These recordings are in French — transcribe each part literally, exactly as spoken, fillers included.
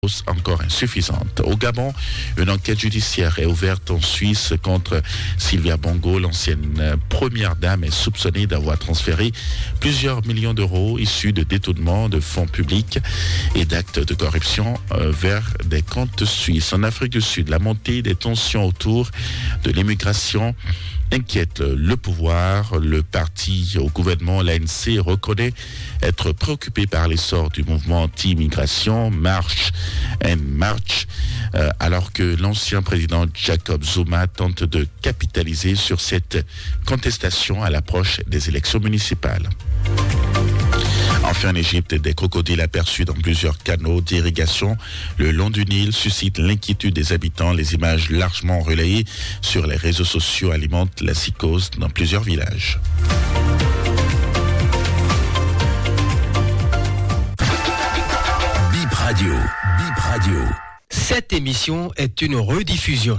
encore insuffisante. Au Gabon, une enquête judiciaire est ouverte en Suisse contre Sylvia Bongo. L'ancienne première dame est soupçonnée d'avoir transféré plusieurs millions d'euros issus de détournements de fonds publics et d'actes de corruption vers des comptes suisses. En Afrique du Sud, la montée des tensions autour de l'immigration inquiète le pouvoir. Le parti au gouvernement, l'A N C, reconnaît être préoccupé par l'essor du mouvement anti-immigration March and March, euh, alors que l'ancien président Jacob Zuma tente de capitaliser sur cette contestation à l'approche des élections municipales. Enfin, en Égypte, des crocodiles aperçus dans plusieurs canaux d'irrigation le long du Nil suscitent l'inquiétude des habitants. Les images largement relayées sur les réseaux sociaux alimentent la psychose dans plusieurs villages. Bip Radio, Bip Radio. Cette émission est une rediffusion.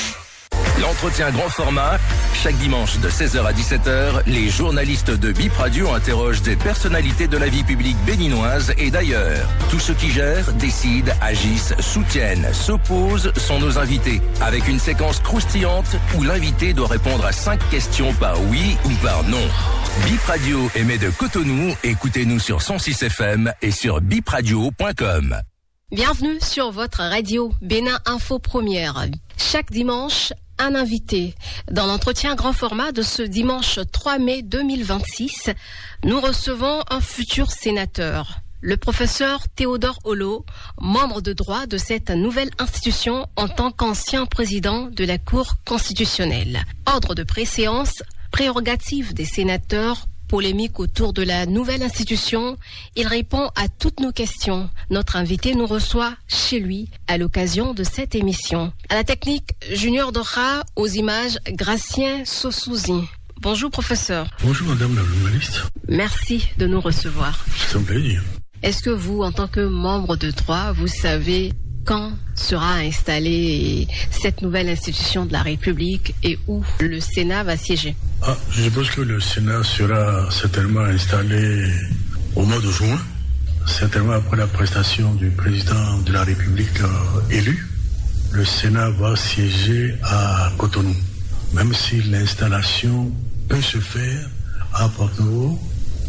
L'entretien grand format, chaque dimanche de seize heures à dix-sept heures, les journalistes de Bip Radio interrogent des personnalités de la vie publique béninoise et d'ailleurs. Tous ceux qui gèrent, décident, agissent, soutiennent, s'opposent sont nos invités, avec une séquence croustillante où l'invité doit répondre à cinq questions par oui ou par non. Bip Radio émet de Cotonou, écoutez-nous sur cent six F M et sur bip radio point com. Bienvenue sur votre radio Bénin Info Première. Chaque dimanche, un invité. Dans l'entretien grand format de ce dimanche trois mai deux mille vingt-six, nous recevons un futur sénateur, le professeur Théodore Hollo, membre de droit de cette nouvelle institution en tant qu'ancien président de la Cour constitutionnelle. Ordre de préséance, prérogatives des sénateurs, polémique autour de la nouvelle institution, il répond à toutes nos questions. Notre invité nous reçoit chez lui à l'occasion de cette émission. À la technique, Junior Dora, aux images, Gracien Sosouzi. Bonjour professeur. Bonjour madame la journaliste. Merci de nous recevoir. C'est un plaisir. Est-ce que vous, en tant que membre de droit, vous savez quand sera installée cette nouvelle institution de la République et où le Sénat va siéger? Ah, je suppose que le Sénat sera certainement installé au mois de juin, certainement après la prestation du président de la République euh, élu. Le Sénat va siéger à Cotonou, même si l'installation peut se faire à Porto-Novo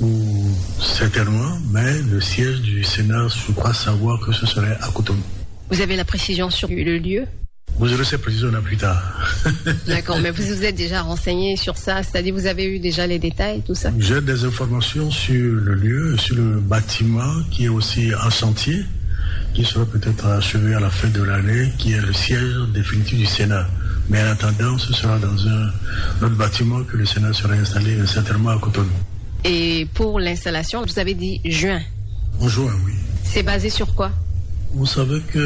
ou certainement, mais le siège du Sénat, je crois savoir que ce serait à Cotonou. Vous avez la précision sur le lieu? Vous aurez cette précision là plus tard. D'accord, mais vous vous êtes déjà renseigné sur ça, c'est-à-dire vous avez eu déjà les détails, tout ça? J'ai des informations sur le lieu, sur le bâtiment qui est aussi en chantier, qui sera peut-être achevé à la fin de l'année, qui est le siège définitif du Sénat. Mais en attendant, ce sera dans un autre bâtiment que le Sénat sera installé certainement à Cotonou. Et pour l'installation, vous avez dit juin? En juin, oui. C'est basé sur quoi? Vous savez que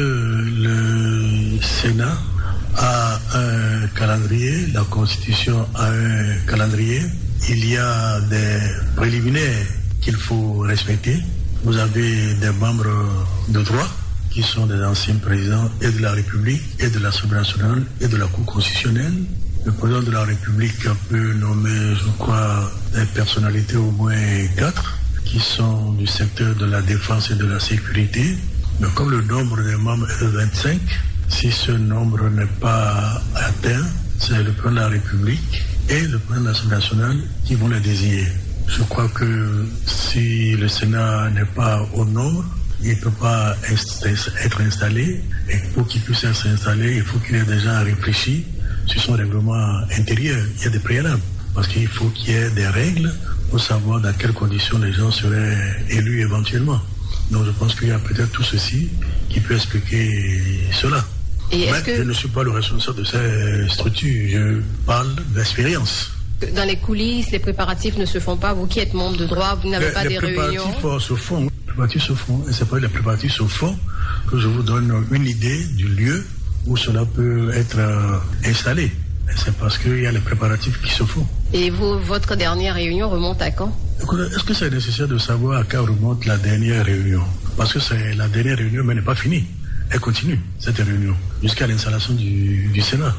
le Sénat a un calendrier, la Constitution a un calendrier. Il y a des préliminaires qu'il faut respecter. Vous avez des membres de droit qui sont des anciens présidents et de la République et de l'Assemblée nationale et de la Cour constitutionnelle. Le président de la République peut nommer, je crois, des personnalités au moins quatre qui sont du secteur de la défense et de la sécurité. Mais comme le nombre des membres est vingt-cinq, si ce nombre n'est pas atteint, c'est le président de la République et le président de l'Assemblée nationale qui vont les désigner. Je crois que si le Sénat n'est pas au nombre, il ne peut pas être installé. Et pour qu'il puisse être installé, il faut qu'il ait déjà réfléchi sur son règlement intérieur. Il y a des préalables, parce qu'il faut qu'il y ait des règles pour savoir dans quelles conditions les gens seraient élus éventuellement. Donc je pense qu'il y a peut-être tout ceci qui peut expliquer cela. Et Mais que... je ne suis pas le responsable de ces structures, je parle d'expérience. Dans les coulisses, les préparatifs ne se font pas. Vous qui êtes membre de droit, vous n'avez les, pas les des réunions? Les préparatifs se font, les préparatifs se font, et c'est pas les préparatifs se font que je vous donne une idée du lieu où cela peut être euh, installé. Et c'est parce qu'il y a les préparatifs qui se font. Et vous, votre dernière réunion remonte à quand? Écoutez, est-ce que c'est nécessaire de savoir à quand remonte la dernière réunion? Parce que c'est la dernière réunion, mais elle n'est pas finie. Elle continue, cette réunion, jusqu'à l'installation du, du Sénat.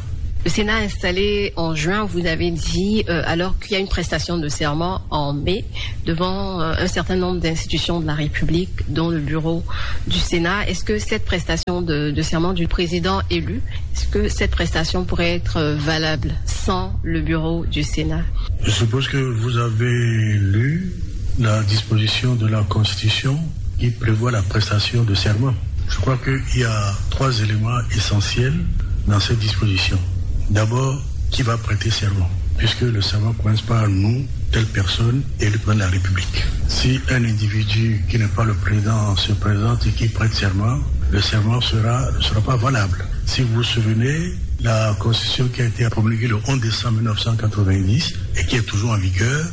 Le Sénat installé en juin, vous avez dit, euh, alors qu'il y a une prestation de serment en mai devant euh, un certain nombre d'institutions de la République, dont le bureau du Sénat. Est-ce que cette prestation de, de serment du président élu, est-ce que cette prestation pourrait être valable sans le bureau du Sénat? Je suppose que vous avez lu la disposition de la Constitution qui prévoit la prestation de serment. Je crois qu'il y a trois éléments essentiels dans cette disposition. D'abord, qui va prêter serment? Puisque le serment commence par nous, telle personne, et le président de la République. Si un individu qui n'est pas le président se présente et qui prête serment, le serment sera, ne sera pas valable. Si vous vous souvenez, la Constitution qui a été promulguée le onze décembre mille neuf cent quatre-vingt-dix et qui est toujours en vigueur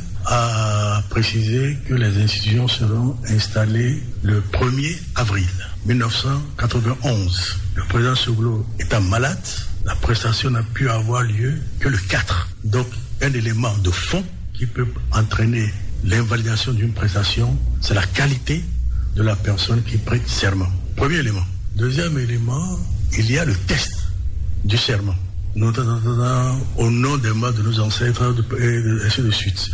a précisé que les institutions seront installées le premier avril mille neuf cent quatre-vingt-onze. Le président Soglo étant malade, la prestation n'a pu avoir lieu que le quatre. Donc, un élément de fond qui peut entraîner l'invalidation d'une prestation, c'est la qualité de la personne qui prête serment. Premier élément. Deuxième élément, il y a le test du serment. Nous, au nom des morts de nos ancêtres, et ainsi de suite.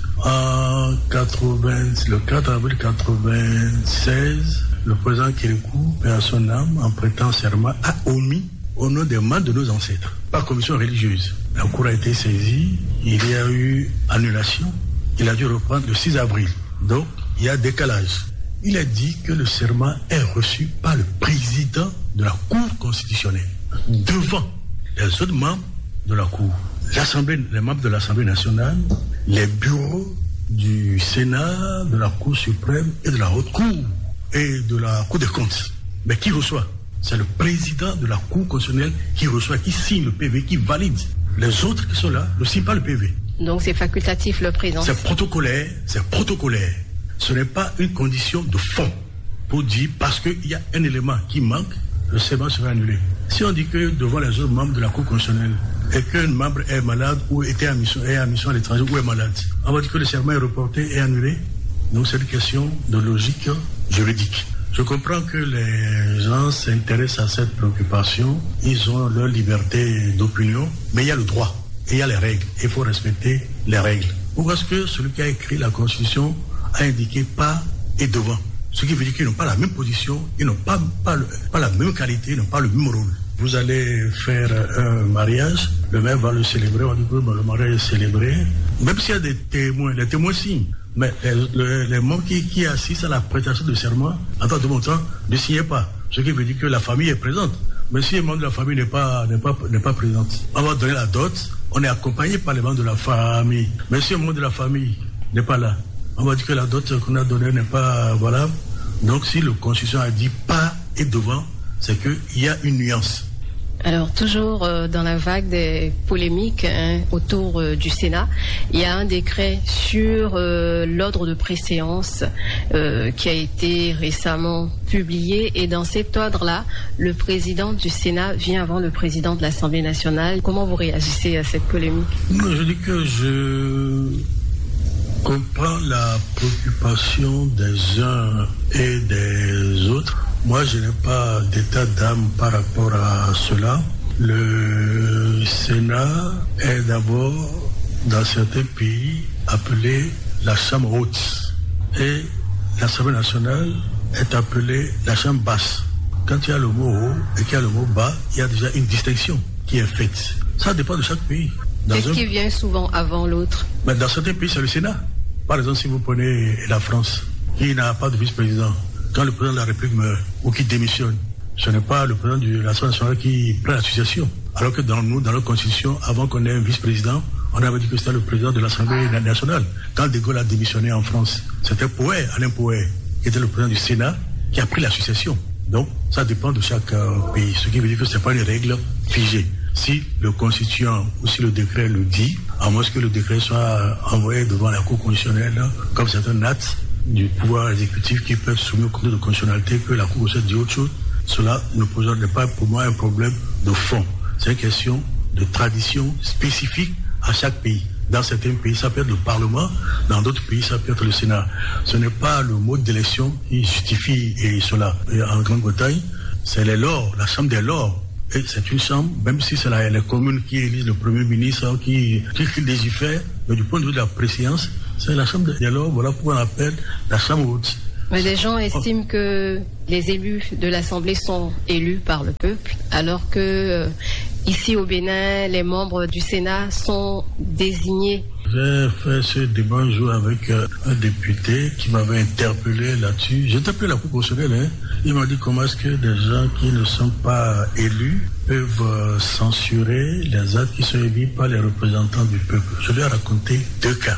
En quatre-vingts, le quatre avril quatre-vingt-seize, le président Kérékou, père à son âme, en prêtant serment, a omis au nom des membres de nos ancêtres, par commission religieuse. La Cour a été saisie, il y a eu annulation, il a dû reprendre le six avril. Donc, il y a décalage. Il a dit que le serment est reçu par le président de la Cour constitutionnelle, devant les autres membres de la Cour. L'Assemblée, les membres de l'Assemblée nationale, les bureaux du Sénat, de la Cour suprême et de la Haute Cour et de la Cour des comptes. Mais qui reçoit? C'est le président de la Cour constitutionnelle qui reçoit, qui signe le P V, qui valide. Les autres qui sont là ne signent pas le P V. Donc c'est facultatif le président. C'est protocolaire, c'est protocolaire. Ce n'est pas une condition de fond pour dire parce qu'il y a un élément qui manque, le serment sera annulé. Si on dit que devant les autres membres de la Cour constitutionnelle et qu'un membre est malade ou était en mission, est en mission à l'étranger ou est malade, on va dire que le serment est reporté et annulé. Donc c'est une question de logique juridique. Je comprends que les gens s'intéressent à cette préoccupation, ils ont leur liberté d'opinion, mais il y a le droit et il y a les règles. Il faut respecter les règles. Pourquoi est-ce que celui qui a écrit la Constitution a indiqué pas et devant? Ce qui veut dire qu'ils n'ont pas la même position, ils n'ont pas, pas, le, pas la même qualité, ils n'ont pas le même rôle. Vous allez faire un mariage, le maire va le célébrer, on dit que le mariage est célébré, même s'il y a des témoins, les témoins signent. Mais les, les, les membres qui, qui assistent à la prestation de serment, en tant que montant, ne signent pas. Ce qui veut dire que la famille est présente. Mais si un membre de la famille n'est pas, n'est pas, n'est pas présent, on va donner la dot, on est accompagné par les membres de la famille. Mais si un membre de la famille n'est pas là, on va dire que la dot qu'on a donnée n'est pas valable. Donc si le Constitution a dit pas et devant, c'est qu'il y a une nuance. Alors, toujours euh, dans la vague des polémiques hein, autour euh, du Sénat, il y a un décret sur euh, l'ordre de préséance euh, qui a été récemment publié. Et dans cet ordre-là, le président du Sénat vient avant le président de l'Assemblée nationale. Comment vous réagissez à cette polémique? Non, je dis que je comprends la préoccupation des uns et des autres. Moi, je n'ai pas d'état d'âme par rapport à cela. Le Sénat est d'abord, dans certains pays, appelé la Chambre haute. Et l'Assemblée nationale est appelée la Chambre basse. Quand il y a le mot haut et qu'il y a le mot bas, il y a déjà une distinction qui est faite. Ça dépend de chaque pays. Qu'est-ce un... qui vient souvent avant l'autre? Mais dans certains pays, c'est le Sénat. Par exemple, si vous prenez la France, qui n'a pas de vice-président, quand le président de la République meurt ou qui démissionne, ce n'est pas le président de l'Assemblée nationale qui prend la succession. Alors que dans nous, dans notre constitution, avant qu'on ait un vice-président, on avait dit que c'était le président de l'Assemblée nationale. Quand De Gaulle a démissionné en France, c'était Poher, Alain Poher, qui était le président du Sénat, qui a pris la succession. Donc, ça dépend de chaque euh, pays. Ce qui veut dire que ce n'est pas une règle figée. Si le constituant ou si le décret le dit, à moins que le décret soit envoyé devant la Cour constitutionnelle, comme c'est un acte du pouvoir exécutif qui peut être soumis au contrôle de constitutionnalité, que la Cour constitutionnelle dit autre chose, cela ne pose pas pour moi un problème de fond. C'est une question de tradition spécifique à chaque pays. Dans certains pays, ça peut être le Parlement, dans d'autres pays, ça peut être le Sénat. Ce n'est pas le mode d'élection qui justifie et cela. Et en Grande-Bretagne, c'est les lords, la Chambre des lords Et c'est une chambre, même si c'est la, les communes qui élisent le Premier ministre, qui, qui, qui légifèrent, mais du point de vue de la préséance, c'est la chambre de dialogue, voilà pourquoi on appelle la chambre haute. Mais les gens estiment que les élus de l'Assemblée sont élus par le peuple, alors que euh, ici au Bénin, les membres du Sénat sont désignés. J'ai fait ce débat un jour avec euh, un député qui m'avait interpellé là-dessus. J'ai interpellé la Cour constitutionnelle. Hein. Il m'a dit comment est-ce que des gens qui ne sont pas élus peuvent euh, censurer les actes qui sont élus par les représentants du peuple. Je lui ai raconté deux cas.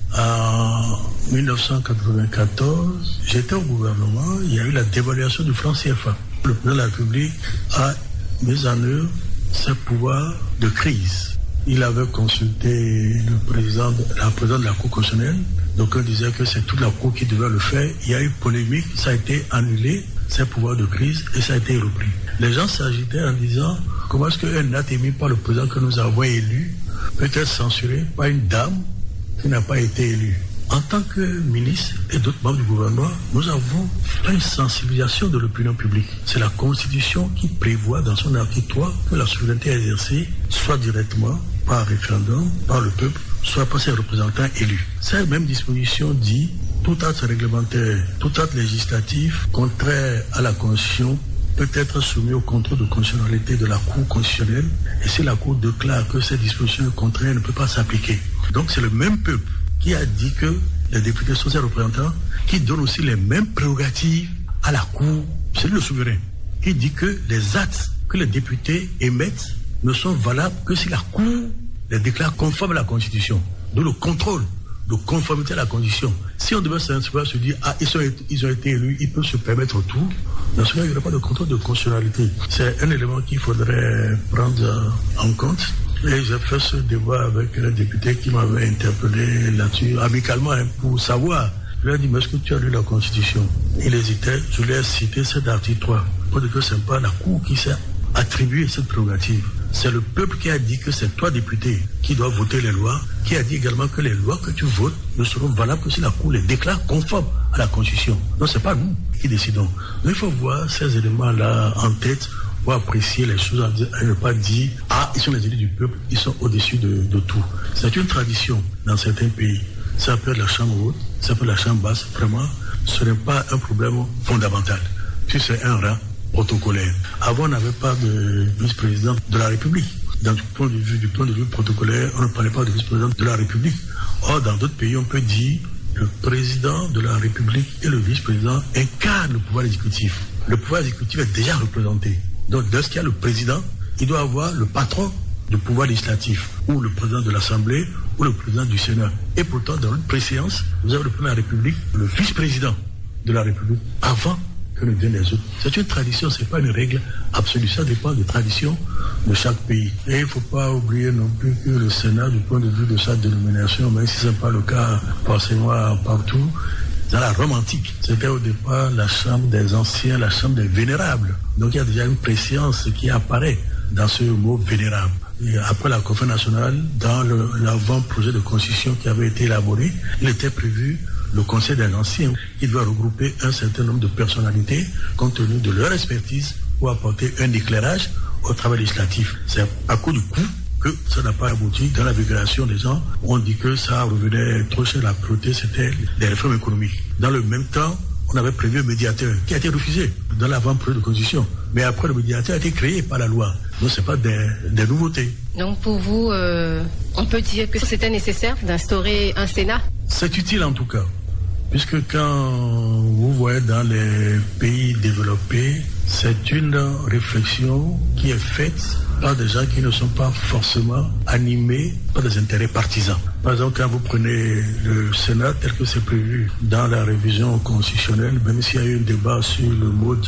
En dix-neuf cent quatre-vingt-quatorze, j'étais au gouvernement, il y a eu la dévaluation du franc C F A. Le président de la République a mis en œuvre ses pouvoirs de crise. Il avait consulté le président, la présidente de la Cour constitutionnelle, donc on disait que c'est toute la Cour qui devait le faire. Il y a eu polémique, ça a été annulé, ses pouvoirs de crise, et ça a été repris. Les gens s'agitaient en disant comment est-ce qu'un acte émis par le président que nous avons élu peut être censuré par une dame qui n'a pas été élue. En tant que ministre et d'autres membres du gouvernement, nous avons une sensibilisation de l'opinion publique. C'est la Constitution qui prévoit dans son article trois que la souveraineté est exercée soit directement par référendum, par le peuple, soit par ses représentants élus. Cette même disposition dit tout acte réglementaire, tout acte législatif contraire à la Constitution peut être soumis au contrôle de constitutionnalité de la Cour constitutionnelle, et si la Cour déclare que cette disposition est contraire, elle ne peut pas s'appliquer. Donc c'est le même peuple qui a dit que les députés sont ses représentants, qui donne aussi les mêmes prérogatives à la Cour, c'est le souverain. Il dit que les actes que les députés émettent ne sont valables que si la Cour les déclare conformes à la Constitution. D'où le contrôle de conformité à la Constitution. Si on devait s'inscrire se dire ah ils, sont, ils ont été élus, ils peuvent se permettre tout, dans ce cas il n'y aurait pas de contrôle de constitutionnalité. C'est un élément qu'il faudrait prendre en compte. Et j'ai fait ce débat avec un député qui m'avait interpellé là-dessus, amicalement, hein, pour savoir. Je lui ai dit, mais est-ce que tu as lu la Constitution? Il hésitait, je lui ai cité cet article trois. Pour dire que ce n'est pas la Cour qui s'est attribué cette prérogative. C'est le peuple qui a dit que c'est toi, député, qui dois voter les lois, qui a dit également que les lois que tu votes ne seront valables que si la Cour les déclare conformes à la Constitution. Donc ce n'est pas nous qui décidons. Donc il faut voir ces éléments-là en tête pour apprécier les choses, à ne pas dire « Ah, ils sont les élus du peuple, ils sont au-dessus de, de tout ». C'est une tradition dans certains pays. Ça s'appelle la chambre haute, ça s'appelle la chambre basse. Vraiment, ce n'est pas un problème fondamental. Puis c'est un rang protocolaire. Avant, on n'avait pas de vice-président de la République. Dans du point de vue, du point de vue protocolaire, on ne parlait pas de vice-président de la République. Or, dans d'autres pays, on peut dire le président de la République et le vice-président incarnent le pouvoir exécutif. Le pouvoir exécutif est déjà représenté. Donc, lorsqu'il y a le président, il doit avoir le patron du pouvoir législatif, ou le président de l'Assemblée, ou le président du Sénat. Et pourtant, dans une préséance, vous avez le président de la République, le vice-président de la République, avant que ne viennent les autres. C'est une tradition, ce n'est pas une règle absolue. Ça dépend des traditions de chaque pays. Et il ne faut pas oublier non plus que le Sénat, du point de vue de sa dénomination, même si ce n'est pas le cas forcément partout, dans la Rome antique, c'était au départ la chambre des anciens, la chambre des vénérables. Donc il y a déjà une préséance qui apparaît dans ce mot vénérable. Et après la conférence nationale, dans le, l'avant-projet de constitution qui avait été élaboré, il était prévu le conseil des anciens qui doit regrouper un certain nombre de personnalités compte tenu de leur expertise pour apporter un éclairage au travail législatif. C'est à cause du coût que ça n'a pas abouti. Dans la véhiculation des gens, on dit que ça revenait trop cher. La priorité, c'était les réformes économiques. Dans le même temps, on avait prévu un médiateur qui a été refusé dans l'avant-projet de constitution. Mais après, le médiateur a été créé par la loi. Donc, ce n'est pas des, des nouveautés. Donc, pour vous, euh, on peut dire que c'était nécessaire d'instaurer un Sénat? C'est utile en tout cas. Puisque quand vous voyez dans les pays développés, c'est une réflexion qui est faite par des gens qui ne sont pas forcément animés par des intérêts partisans. Par exemple, quand vous prenez le Sénat tel que c'est prévu dans la révision constitutionnelle, même s'il y a eu un débat sur le mode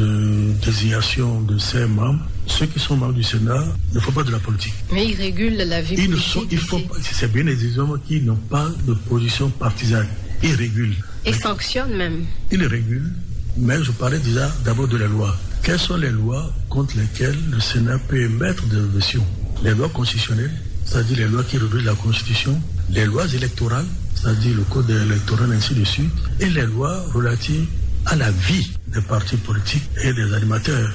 de désignation de ses membres, ceux qui sont membres du Sénat ne font pas de la politique. Mais ils régulent la vie ils politique. Ne sont, ils font, c'est bien des hommes qui n'ont pas de position partisane. Ils régulent. Et sanctionnent même. Ils régulent, mais je parlais déjà d'abord de la loi. Quelles sont les lois contre lesquelles le Sénat peut émettre des révisions? Les lois constitutionnelles, c'est-à-dire les lois qui régulent la Constitution, les lois électorales, c'est-à-dire le code électoral, ainsi de suite, et les lois relatives à la vie des partis politiques et des animateurs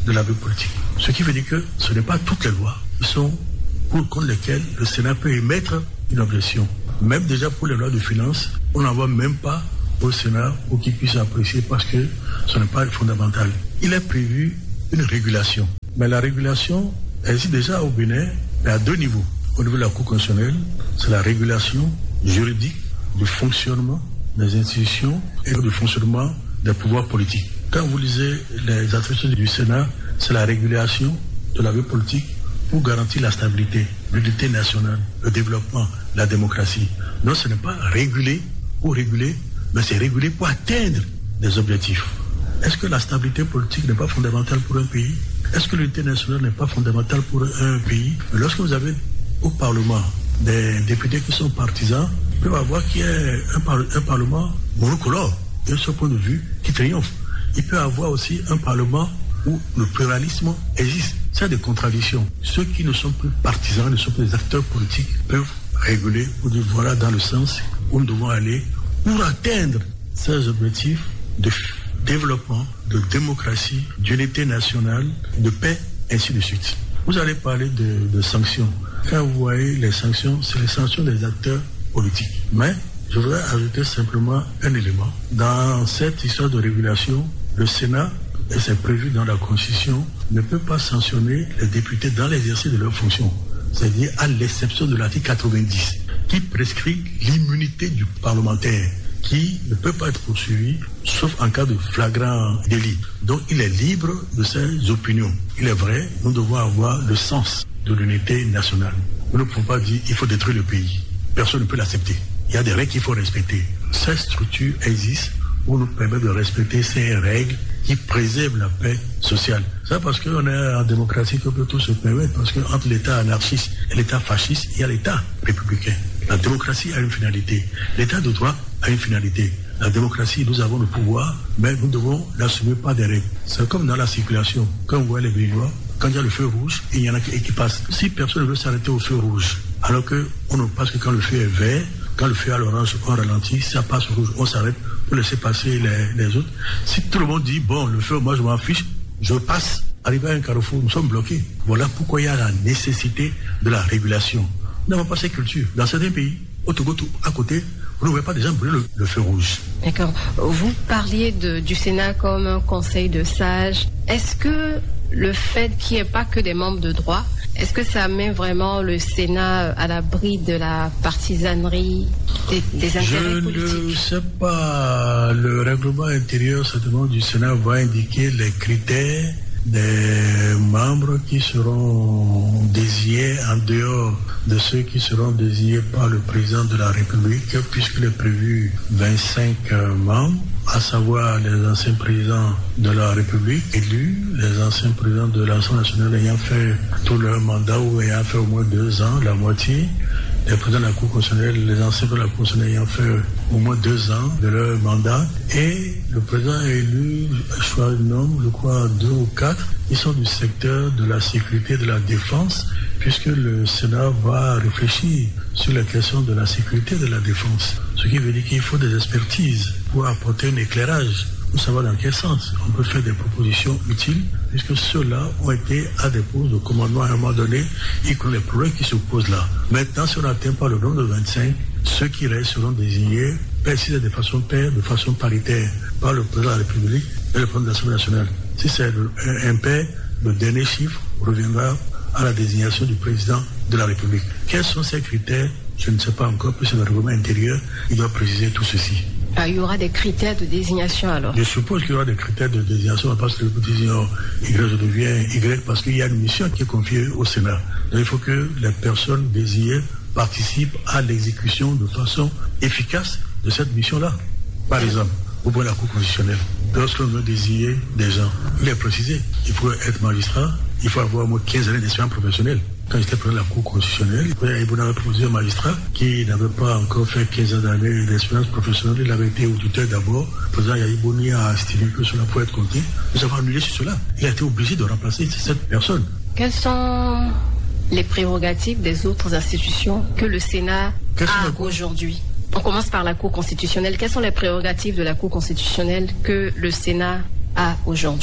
de la vie politique. Ce qui veut dire que ce n'est pas toutes les lois qui sont pour contre lesquelles le Sénat peut émettre une objection. Même déjà pour les lois de finances, on n'en voit même pas au Sénat pour qu'ils puissent apprécier parce que ce n'est pas fondamental. Il est prévu une régulation. Mais la régulation existe déjà au Bénin, mais à deux niveaux. Au niveau de la Cour constitutionnelle, c'est la régulation juridique du fonctionnement des institutions et du fonctionnement des pouvoirs politiques. Quand vous lisez les attributions du Sénat, c'est la régulation de la vie politique pour garantir la stabilité, l'unité nationale, le développement, la démocratie. Donc ce n'est pas réguler pour réguler, mais c'est réguler pour atteindre des objectifs. Est-ce que la stabilité politique n'est pas fondamentale pour un pays? Est-ce que l'unité nationale n'est pas fondamentale pour un pays? Mais lorsque vous avez au Parlement des députés qui sont partisans, ils peuvent avoir qu'il y ait un, par- un Parlement monocolore, de ce point de vue, qui triomphe. Il peut y avoir aussi un Parlement où le pluralisme existe. C'est des contradictions. Ceux qui ne sont plus partisans, ne sont plus des acteurs politiques, peuvent réguler pour dire voilà dans le sens où nous devons aller pour atteindre ces objectifs de développement, de démocratie, d'unité nationale, de paix, ainsi de suite. Vous allez parler de, de sanctions. Quand vous voyez les sanctions, c'est les sanctions des acteurs politiques. Mais je voudrais ajouter simplement un élément. Dans cette histoire de régulation, le Sénat, et c'est prévu dans la Constitution, ne peut pas sanctionner les députés dans l'exercice de leurs fonctions. C'est-à-dire à l'exception de l'article quatre-vingt-dix, qui prescrit l'immunité du parlementaire, qui ne peut pas être poursuivi, sauf en cas de flagrant délit. Donc il est libre de ses opinions. Il est vrai, nous devons avoir le sens de l'unité nationale. Nous ne pouvons pas dire qu'il faut détruire le pays. Personne ne peut l'accepter. Il y a des règles qu'il faut respecter. Ces structures existent pour nous permettre de respecter ces règles qui préservent la paix sociale. C'est parce qu'on est en démocratie qu'on peut tout se permettre, parce qu'entre l'État anarchiste et l'État fasciste, il y a l'État républicain. La démocratie a une finalité. L'État de droit a une finalité. La démocratie, nous avons le pouvoir, mais nous devons l'assumer par des règles. C'est comme dans la circulation. Quand on voit les Béninois, quand il y a le feu rouge, il y en a qui, qui passent. Si personne ne veut s'arrêter au feu rouge, alors qu'on ne passe que quand le feu est vert, quand le feu est à l'orange, on ralentit, ça passe au rouge, on s'arrête pour laisser passer les, les autres. Si tout le monde dit, bon, le feu, moi je m'en fiche, je passe, arrivé à un carrefour, nous sommes bloqués. Voilà pourquoi il y a la nécessité de la régulation. Nous n'avons pas cette culture. Dans certains pays, au Togo, à côté, vous ne voyez pas des gens brûler le, le feu rouge. D'accord. Vous parliez de, du Sénat comme un conseil de sages. Est-ce que le fait qu'il n'y ait pas que des membres de droit, est-ce que ça met vraiment le Sénat à l'abri de la partisanerie, des, des intérêts politiques? Je ne sais pas. Le règlement intérieur, certainement, du Sénat va indiquer les critères des membres qui seront désignés en dehors de ceux qui seront désignés par le président de la République, puisqu'il est prévu vingt-cinq membres, à savoir les anciens présidents de la République élus, les anciens présidents de l'Assemblée nationale ayant fait tout leur mandat ou ayant fait au moins deux ans, la moitié, les présidents de la Cour constitutionnelle, les anciens de la Cour constitutionnelle ayant fait au moins deux ans de leur mandat, et le président élu, choix de nom, je crois deux ou quatre, ils sont du secteur de la sécurité et de la défense, puisque le Sénat va réfléchir sur la question de la sécurité et de la défense. Ce qui veut dire qu'il faut des expertises pour apporter un éclairage, pour savoir dans quel sens on peut faire des propositions utiles, puisque ceux-là ont été à des postes de commandement à un moment donné, y compris les problèmes qui se posent là. Maintenant, si on n'atteint pas le nombre de vingt-cinq, ceux qui restent seront désignés, précisés de façon paire, de façon paritaire, par le président de la République et le président de l'Assemblée nationale. Si c'est impair, le dernier chiffre reviendra à la désignation du président de la République. Quels sont ces critères? Je ne sais pas encore, puisque le règlement intérieur, il doit préciser tout ceci. Ah, il y aura des critères de désignation alors? Je suppose qu'il y aura des critères de désignation, parce que le désignation Y devient Y, parce qu'il y a une mission qui est confiée au Sénat. Donc il faut que les personnes désignées participent à l'exécution de façon efficace de cette mission-là. Par exemple, au point de la Cour constitutionnelle, lorsqu'on veut désigner des gens, il est précisé, il faut être magistrat, il faut avoir au moins quinze années d'expérience professionnelle. Quand j'étais président de la Cour constitutionnelle, il avait proposé un magistrat qui n'avait pas encore fait quinze ans d'années d'expérience professionnelle. Il avait été auditeur d'abord. Le président Yahibouni a estimé que cela pouvait être compté. Nous avons annulé sur cela. Il a été obligé de remplacer cette personne. Quelles sont les prérogatives des autres institutions que le Sénat a aujourd'hui? On commence par la Cour constitutionnelle. Quelles sont les prérogatives de la Cour constitutionnelle que le Sénat a aujourd'hui?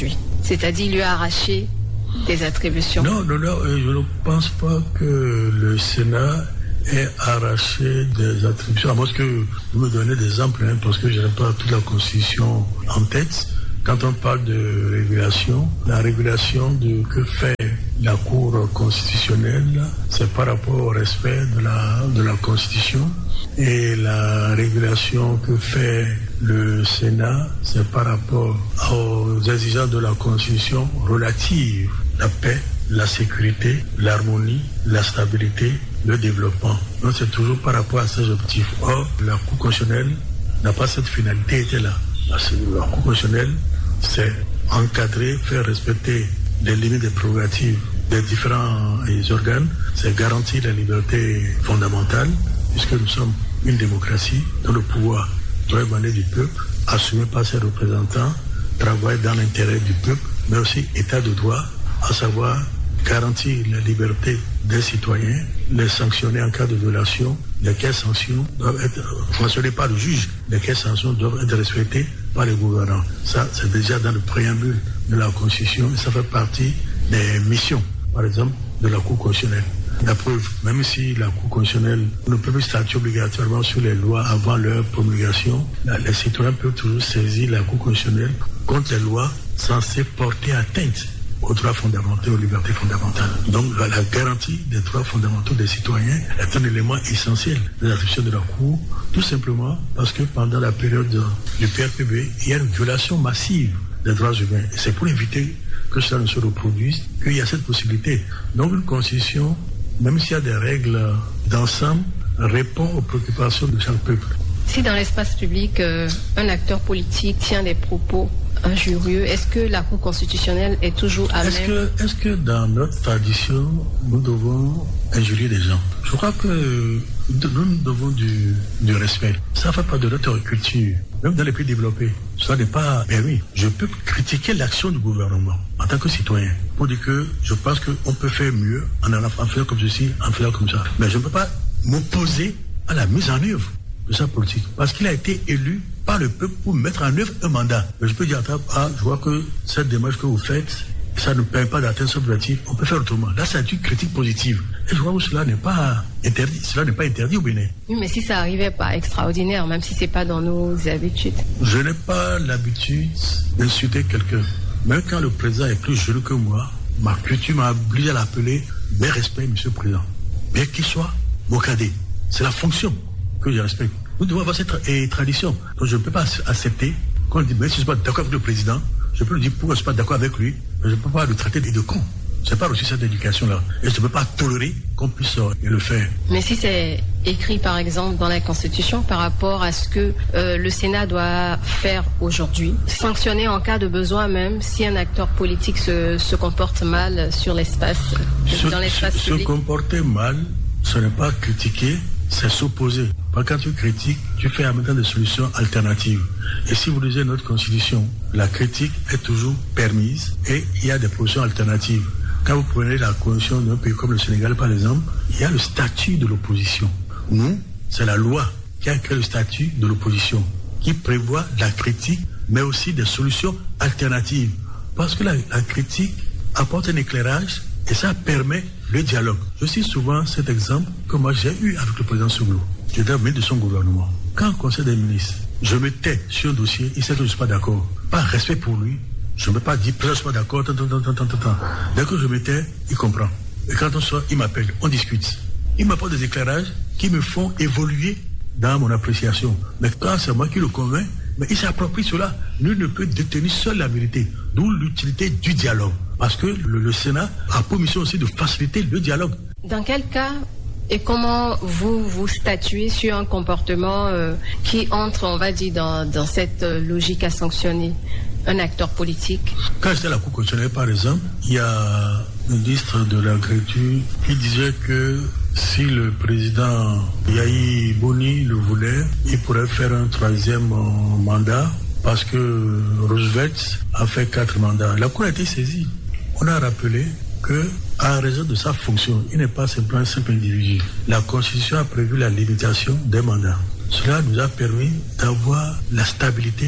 C'est-à-dire, il lui a arraché des attributions. Non, non, non, je ne pense pas que le Sénat ait arraché des attributions. À moins que vous me donnez des exemples, hein, parce que je n'ai pas toute la Constitution en tête. Quand on parle de régulation, la régulation de que fait la Cour constitutionnelle, c'est par rapport au respect de la, de la Constitution. Et la régulation que fait le Sénat, c'est par rapport aux exigences de la Constitution relatives à la paix, la sécurité, l'harmonie, la stabilité, le développement. Donc c'est toujours par rapport à ces objectifs. Or, la Cour constitutionnelle n'a pas cette finalité était là. Parce que la Cour constitutionnelle, c'est encadrer, faire respecter les limites des prérogatives des différents organes, c'est garantir la liberté fondamentale, puisque nous sommes une démocratie dont le pouvoir doit émaner du peuple, assumé par ses représentants, travailler dans l'intérêt du peuple, mais aussi état de droit, à savoir garantir la liberté des citoyens, les sanctionner en cas de violation, lesquelles sanctions doivent être sanctionnées par le juge, lesquelles sanctions doivent être respectées par les gouvernants. Ça, c'est déjà dans le préambule de la Constitution et ça fait partie des missions, par exemple, de la Cour constitutionnelle. La preuve, même si la Cour constitutionnelle ne peut plus statuer obligatoirement sur les lois avant leur promulgation, les citoyens peuvent toujours saisir la Cour constitutionnelle contre les lois censées porter atteinte aux droits fondamentaux et aux libertés fondamentales. Donc la, la garantie des droits fondamentaux des citoyens est un élément essentiel des attributions de la Cour, tout simplement parce que pendant la période du P R P B, il y a une violation massive des droits humains. Et c'est pour éviter que cela ne se reproduise qu'il y a cette possibilité. Donc une constitution, même s'il y a des règles d'ensemble, répond aux préoccupations de chaque peuple. Si dans l'espace public, euh, un acteur politique tient des propos injurieux, est-ce que la Cour constitutionnelle est toujours à est-ce même que, est-ce que dans notre tradition, nous devons injurier des gens? Je crois que nous devons du, du respect. Ça ne fait pas de notre culture. Même dans les pays développés, ça n'est pas... Mais oui, je peux critiquer l'action du gouvernement en tant que citoyen pour dire que je pense qu'on peut faire mieux en, en faisant comme ceci, en faisant comme ça. Mais je ne peux pas m'opposer à la mise en œuvre de sa politique parce qu'il a été élu par le peuple pour mettre en œuvre un mandat. Mais je peux dire, ah, je vois que cette démarche que vous faites, ça ne permet pas d'atteindre ce objectif, on peut faire autrement. Là, c'est une critique positive. Et je vois où cela n'est pas interdit. Cela n'est pas interdit au Bénin. Oui, mais si ça arrivait pas extraordinaire, même si c'est pas dans nos habitudes. Je n'ai pas l'habitude d'insulter quelqu'un. Même quand le président est plus jeune que moi, ma culture m'a obligé à l'appeler mes respects, monsieur le président. Bien qu'il soit mon cadet. C'est la fonction que je respecte. Nous devons avoir cette eh, tradition. Donc je ne peux pas accepter qu'on dise, mais si je ne suis pas d'accord avec le président, je peux lui dire pourquoi je ne suis pas d'accord avec lui, mais je ne peux pas le traiter de con. Je n'ai pas reçu cette éducation-là. Et je ne peux pas tolérer qu'on puisse euh, le faire. Mais si c'est écrit, par exemple, dans la Constitution par rapport à ce que euh, le Sénat doit faire aujourd'hui, sanctionner en cas de besoin même si un acteur politique se, se comporte mal sur l'espace, se, dans l'espace se, public. Se comporter mal, ce n'est pas critiquer, c'est s'opposer. Quand tu critiques, tu fais en même temps des solutions alternatives. Et si vous lisez notre Constitution, la critique est toujours permise et il y a des positions alternatives. Quand vous prenez la Constitution d'un pays comme le Sénégal, par exemple, il y a le statut de l'opposition. Nous, c'est la loi qui a créé le statut de l'opposition, qui prévoit la critique, mais aussi des solutions alternatives. Parce que la, la critique apporte un éclairage et ça permet le dialogue. Je cite souvent cet exemple que moi j'ai eu avec le président Souglou. J'étais au milieu de son gouvernement. Quand au Conseil des ministres, je me tais sur un dossier, il sait que je ne suis pas d'accord. Par respect pour lui, je ne peux pas dire que je ne suis pas d'accord, tant, tant, tant, tant, tant. Dès que je me tais, il comprend. Et quand on sort, il m'appelle, on discute. Il m'apporte des éclairages qui me font évoluer dans mon appréciation. Mais quand c'est moi qui le convainc, mais il s'approprie cela. Nul ne peut détenir seul la vérité. D'où l'utilité du dialogue. Parce que le, le Sénat a pour mission aussi de faciliter le dialogue. Dans quel cas et comment vous vous statuez sur un comportement euh, qui entre, on va dire, dans, dans cette euh, logique à sanctionner un acteur politique? Quand j'étais à la Cour constitutionnelle, par exemple, il y a un ministre de l'Agriculture qui disait que si le président Yahi Boni le voulait, il pourrait faire un troisième euh, mandat parce que Roosevelt a fait quatre mandats. La Cour a été saisie. On a rappelé que, en raison de sa fonction, il n'est pas simplement un simple individu. La Constitution a prévu la limitation des mandats. Cela nous a permis d'avoir la stabilité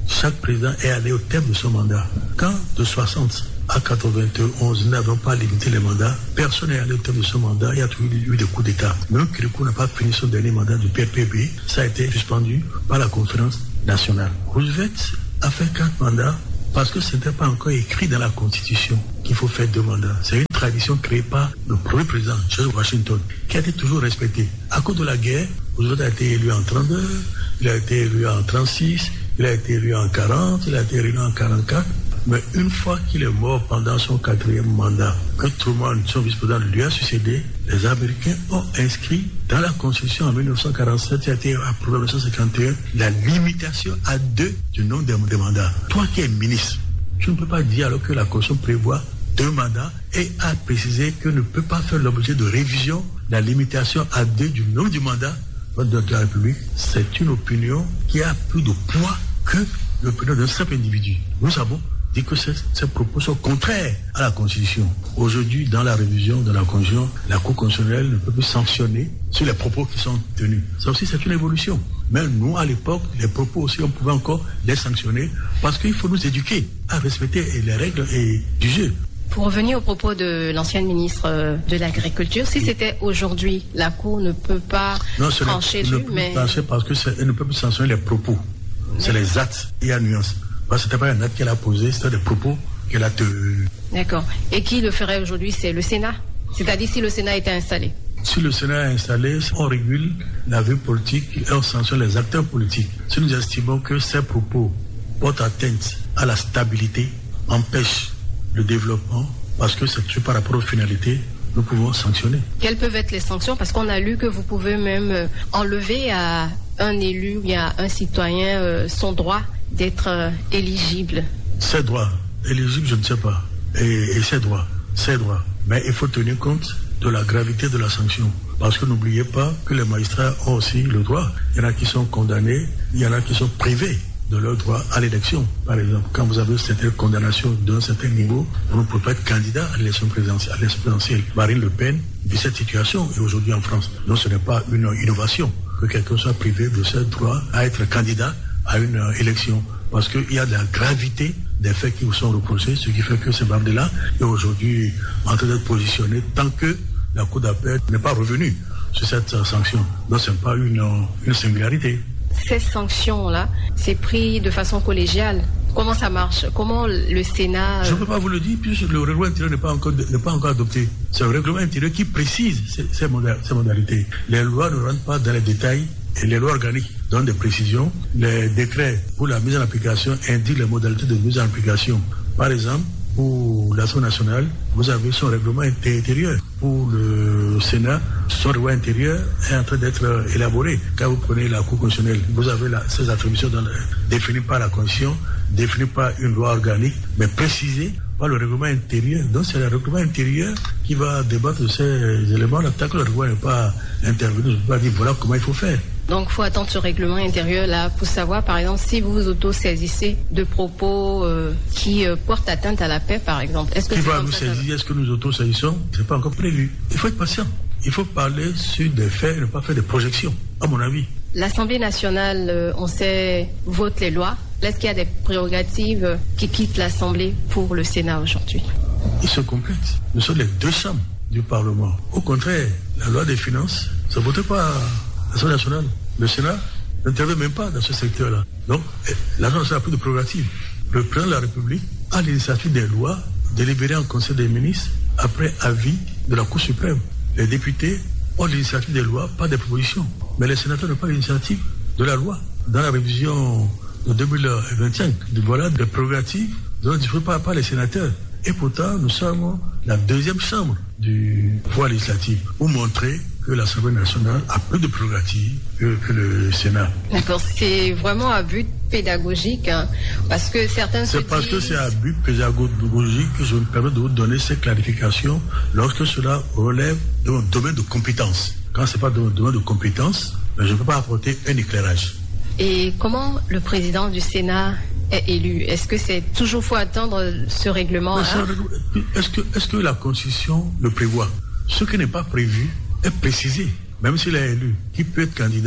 chaque président est allé au terme de son mandat. Quand de soixante à quatre-vingt-onze, nous n'avons pas limité les mandats, personne n'est allé au terme de son mandat, il y a toujours eu des coups d'État. Même Kérékou n'a pas fini son dernier mandat du P R P B, ça a été suspendu par la conférence nationale. Roosevelt a fait quatre mandats parce que ce n'était pas encore écrit dans la Constitution qu'il faut faire deux mandats. C'est une tradition créée par le premier président, George Washington, qui a été toujours respectée. À cause de la guerre, Roosevelt a été élu en trente-deux, il a été élu en trente-six, il a été élu en quarante, il a été élu en quarante-quatre. Mais une fois qu'il est mort pendant son quatrième mandat, que Truman, son vice-président, lui a succédé, les Américains ont inscrit dans la Constitution en dix-neuf cent quarante-sept, qui a été approuvé en dix-neuf cent cinquante et un, la limitation à deux du nombre de mandats. Toi qui es ministre, tu ne peux pas dire alors que la Constitution prévoit deux mandats et a précisé que ne peut pas faire l'objet de révision, la limitation à deux du nombre du mandat de la République. C'est une opinion qui a plus de poids que l'opinion d'un simple individu. Nous avons dit que ces, ces propos sont contraires à la Constitution. Aujourd'hui, dans la révision de la Constitution, la Cour constitutionnelle ne peut plus sanctionner sur les propos qui sont tenus. Ça aussi, c'est une évolution. Mais nous, à l'époque, les propos aussi, on pouvait encore les sanctionner parce qu'il faut nous éduquer à respecter les règles et du jeu. Pour revenir au propos de l'ancienne ministre de l'Agriculture, si c'était aujourd'hui, la Cour ne peut pas non, trancher dessus, ne peut mais... trancher parce qu'elle ne peut plus sanctionner les propos. C'est mais... les actes et la nuance. Parce que ce n'était pas un acte qu'elle a posé, c'était des propos qu'elle a tenus. D'accord. Et qui le ferait aujourd'hui? C'est le Sénat? C'est-à-dire si le Sénat était installé? Si le Sénat est installé, on régule la vie politique et on sanctionne les acteurs politiques. Si nous estimons que ces propos portent atteinte à la stabilité, empêchent le développement, parce que c'est par rapport aux finalités, nous pouvons sanctionner. Quelles peuvent être les sanctions? Parce qu'on a lu que vous pouvez même enlever à un élu ou à un citoyen euh, son droit d'être euh, éligible. Ses droits, éligible, je ne sais pas. Et, et ses droits, ses droits. Mais il faut tenir compte de la gravité de la sanction. Parce que n'oubliez pas que les magistrats ont aussi le droit. Il y en a qui sont condamnés, il y en a qui sont privés de leur droit à l'élection. Par exemple, quand vous avez cette condamnation d'un certain niveau, vous ne pouvez pas être candidat à l'élection présidentielle. Marine Le Pen vit cette situation et aujourd'hui en France. Donc ce n'est pas une innovation que quelqu'un soit privé de ce droit à être candidat à une élection. Parce qu'il y a de la gravité des faits qui vous sont reprochés, ce qui fait que ce Bardella est aujourd'hui en train d'être positionné tant que la Cour d'appel n'est pas revenue sur cette sanction. Donc ce n'est pas une, une singularité. Ces sanctions-là, c'est pris de façon collégiale. Comment ça marche? Comment le Sénat... Je ne peux pas vous le dire, puisque le règlement intérieur n'est pas encore, n'est pas encore adopté. C'est un règlement intérieur qui précise ces, ces, moda- ces modalités. Les lois ne rentrent pas dans les détails et les lois organiques donnent des précisions. Les décrets pour la mise en application indiquent les modalités de mise en application. Par exemple, pour l'Assemblée nationale, vous avez son règlement intérieur. Pour le Sénat, son règlement intérieur est en train d'être élaboré. Quand vous prenez la Cour constitutionnelle, vous avez la, ces attributions dans le, définies par la Constitution, définies par une loi organique, mais précisées par le règlement intérieur. Donc c'est le règlement intérieur qui va débattre de ces éléments-là. Tant que le règlement n'est pas intervenu, je ne peux pas dire voilà comment il faut faire. Donc, il faut attendre ce règlement intérieur-là pour savoir, par exemple, si vous vous auto-saisissez de propos euh, qui euh, portent atteinte à la paix, par exemple. Est-ce que qui c'est va comme nous ça, saisir? Est-ce que nous auto-saisissons? Ce n'est pas encore prévu. Il faut être patient. Il faut parler sur des faits et ne pas faire des projections, à mon avis. L'Assemblée nationale, euh, on sait, vote les lois. Est-ce qu'il y a des prérogatives euh, qui quittent l'Assemblée pour le Sénat aujourd'hui? Ils se complètent. Nous sommes les deux chambres du Parlement. Au contraire, la loi des finances, ça ne votait pas l'Assemblée nationale. Le Sénat n'intervient même pas dans ce secteur-là. Donc, l'Assemblée nationale n'a plus de prérogatives. Le président de la République a l'initiative des lois délibérées en Conseil des ministres après avis de la Cour suprême. Les députés ont l'initiative des lois, pas des propositions. Mais les sénateurs n'ont pas l'initiative de la loi. Dans la révision de deux mille vingt-cinq, voilà des prérogatives dont ne disposent pas, pas les sénateurs. Et pourtant, nous sommes la deuxième chambre du pouvoir législatif pour montrer que l'Assemblée nationale a plus de prérogatives que, que le Sénat. D'accord, c'est vraiment un but pédagogique, hein, parce que certains se disent... C'est parce que c'est un but pédagogique que je me permets de vous donner ces clarifications lorsque cela relève de mon domaine de compétence. Quand ce n'est pas de mon domaine de compétence, je ne peux pas apporter un éclairage. Et comment le président du Sénat est élu? Est-ce que c'est toujours faut attendre ce règlement? Hein? Est-ce que, est-ce que la Constitution le prévoit? Ce qui n'est pas prévu est précisé. Même s'il est élu, qui peut être candidat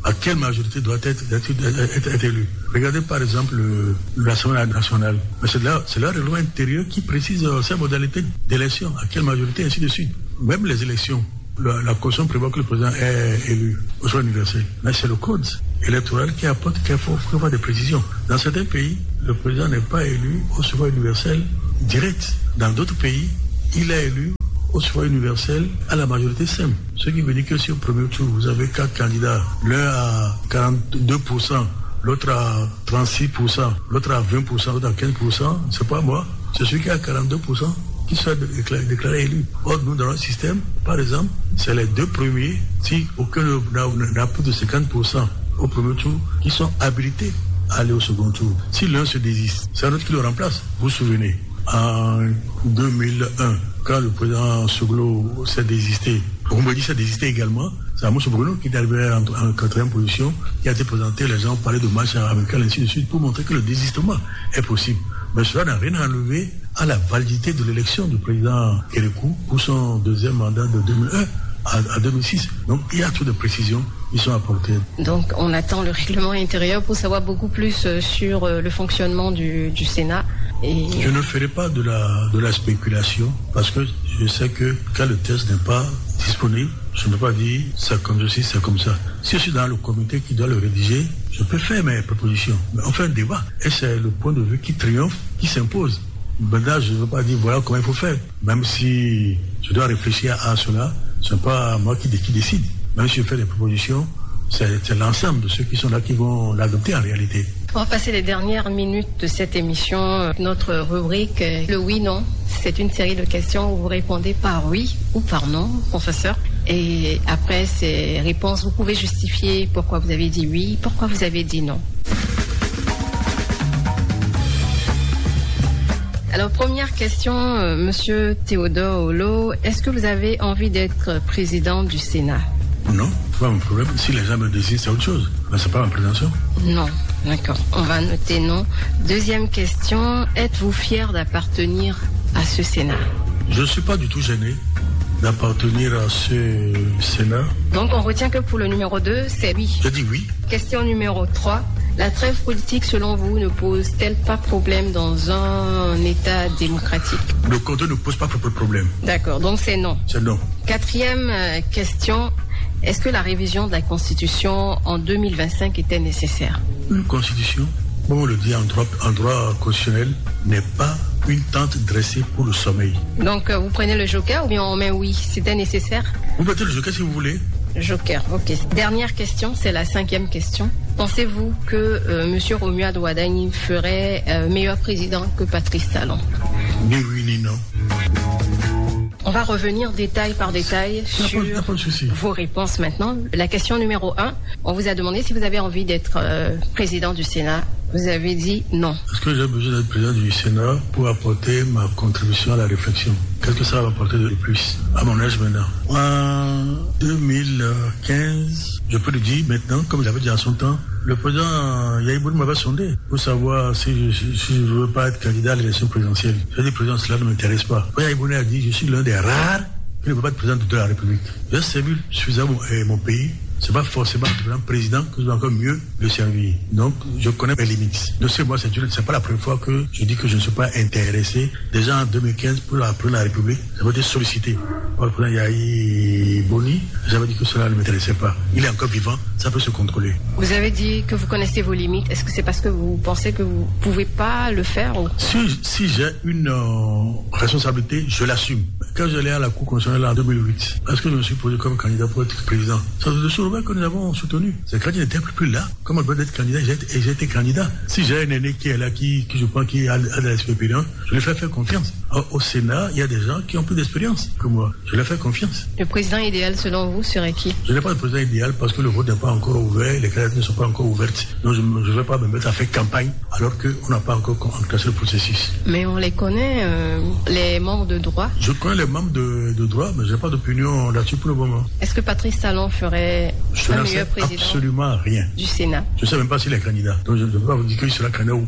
À quelle majorité doit être, être, être, être élu? Regardez par exemple l'Assemblée nationale. Mais c'est là, c'est le règlement intérieur qui précise euh, ces modalités d'élection, à quelle majorité, ainsi de suite. Même les élections, la, la Constitution prévoit que le président est élu au choix universel. Mais c'est le code électoral qui apporte qu'il faut, faut avoir des précisions. Dans certains pays, le président n'est pas élu au choix universel direct. Dans d'autres pays, il est élu au choix universel à la majorité simple. Ce qui veut dire que si au premier tour, vous avez quatre candidats, l'un à quarante-deux pour cent, l'autre à trente-six pour cent, l'autre à vingt pour cent, l'autre à quinze pour cent, c'est pas moi, c'est celui qui a quarante-deux pour cent qui soit déclaré, déclaré élu. Or, nous, dans notre système, par exemple, c'est les deux premiers, si aucun n'a plus de cinquante pour cent au premier tour, qui sont habilités à aller au second tour. Si l'un se désiste, c'est un autre qui le remplace. Vous vous souvenez, en deux mille un, quand le président Soglo s'est désisté, Roumbouedi s'est désisté également, c'est Amouche Bruno qui est arrivé en, en quatrième position, qui a été présenté, les gens parlaient de marche amical, ainsi de suite, pour montrer que le désistement est possible. Mais cela n'a rien enlevé à la validité de l'élection du président Kérékou pour son deuxième mandat de deux mille un à, à deux mille six. Donc il y a trop de précisions qui sont apportées. Donc on attend le règlement intérieur pour savoir beaucoup plus sur le fonctionnement du, du Sénat. Et... Je ne ferai pas de la, de la spéculation parce que je sais que quand le test n'est pas disponible, je ne peux pas dire c'est comme ceci, c'est comme ça. Si je suis dans le comité qui doit le rédiger, je peux faire mes propositions. Mais on fait un débat et c'est le point de vue qui triomphe, qui s'impose. Maintenant, je ne veux pas dire voilà comment il faut faire. Même si je dois réfléchir à cela, ce n'est pas moi qui, qui décide. Même si je fais des propositions, c'est, c'est l'ensemble de ceux qui sont là qui vont l'adopter en réalité. On va passer les dernières minutes de cette émission. Notre rubrique, le oui-non. C'est une série de questions où vous répondez par oui ou par non, professeur. Et après ces réponses, vous pouvez justifier pourquoi vous avez dit oui, pourquoi vous avez dit non. Alors, première question, euh, Monsieur Théodore Olo, est-ce que vous avez envie d'être président du Sénat? Non, c'est pas mon problème. Si les gens me désirent, c'est autre chose. Mais c'est pas ma prétention. Non, d'accord. On va noter non. Deuxième question, êtes-vous fier d'appartenir à ce Sénat? Je ne suis pas du tout gêné d'appartenir à ce Sénat. Donc, on retient que pour le numéro deux, c'est oui. Je dis oui. Question numéro trois. La trêve politique, selon vous, ne pose-t-elle pas problème dans un État démocratique? Le code ne pose pas de problème. D'accord, donc c'est non. C'est non. Quatrième euh, question. Est-ce que la révision de la Constitution en deux mille vingt-cinq était nécessaire? Une Constitution, comme on le dit en droit, en droit constitutionnel, n'est pas une tente dressée pour le sommeil. Donc euh, vous prenez le joker ou bien on met oui? C'était nécessaire? Vous mettez le joker si vous voulez. Joker, ok. Dernière question, c'est la cinquième question. Pensez-vous que euh, M. Romuald Wadani ferait euh, meilleur président que Patrice Talon? Ni oui ni non. On va revenir détail par détail sur vos réponses maintenant. La question numéro un, on vous a demandé si vous avez envie d'être euh, président du Sénat. Vous avez dit non. Est-ce que j'ai besoin d'être président du Sénat pour apporter ma contribution à la réflexion? Qu'est-ce que ça va apporter de plus à mon âge maintenant? En deux mille quinze, je peux le dire maintenant, comme j'avais dit en son temps, le président Yahi Boni m'avait sondé pour savoir si je si je veux pas être candidat à l'élection présidentielle. J'ai dit, président, cela ne m'intéresse pas. Yahi Boni a dit, je suis l'un des rares qui ne peut pas être président de la République. J'ai servi suffisamment mon pays. C'est pas forcément le président que je dois encore mieux le servir. Donc, je connais mes limites. De ce moi, c'est, c'est pas la première fois que je dis que je ne suis pas intéressé. Déjà en deux mille quinze, pour la, pour la République, j'avais été sollicité par le président Yahi Boni. J'avais dit que cela ne m'intéressait pas. Il est encore vivant, ça peut se contrôler. Vous avez dit que vous connaissez vos limites. Est-ce que c'est parce que vous pensez que vous pouvez pas le faire ou... Si, si j'ai une euh, responsabilité, je l'assume. Quand j'allais à la Cour constitutionnelle en deux mille huit, est-ce que je me suis posé comme candidat pour être président? Ça de ce que nous avons soutenu. C'est quand il n'était plus là. Comme on doit être candidat, j'ai été, j'ai été candidat. Si j'ai un aîné qui est là, qui, qui je pense qui a, a de l'expérience, je lui fais faire confiance. Au, au Sénat, il y a des gens qui ont plus d'expérience que moi. Je leur fais confiance. Le président idéal, selon vous, serait qui? Je n'ai pas de président idéal parce que le vote n'est pas encore ouvert, les candidatures ne sont pas encore ouvertes. Donc je ne vais pas me mettre à faire campagne alors qu'on n'a pas encore enclenché le processus. Mais on les connaît, euh, les membres de droit? Je connais les membres de, de droit, mais je n'ai pas d'opinion là-dessus pour le moment. Est-ce que Patrice Talon ferait je un meilleur président absolument rien du Sénat? Je ne sais même pas s'il est candidat. Donc je ne peux pas vous dire qu'il sera candidat ou pas.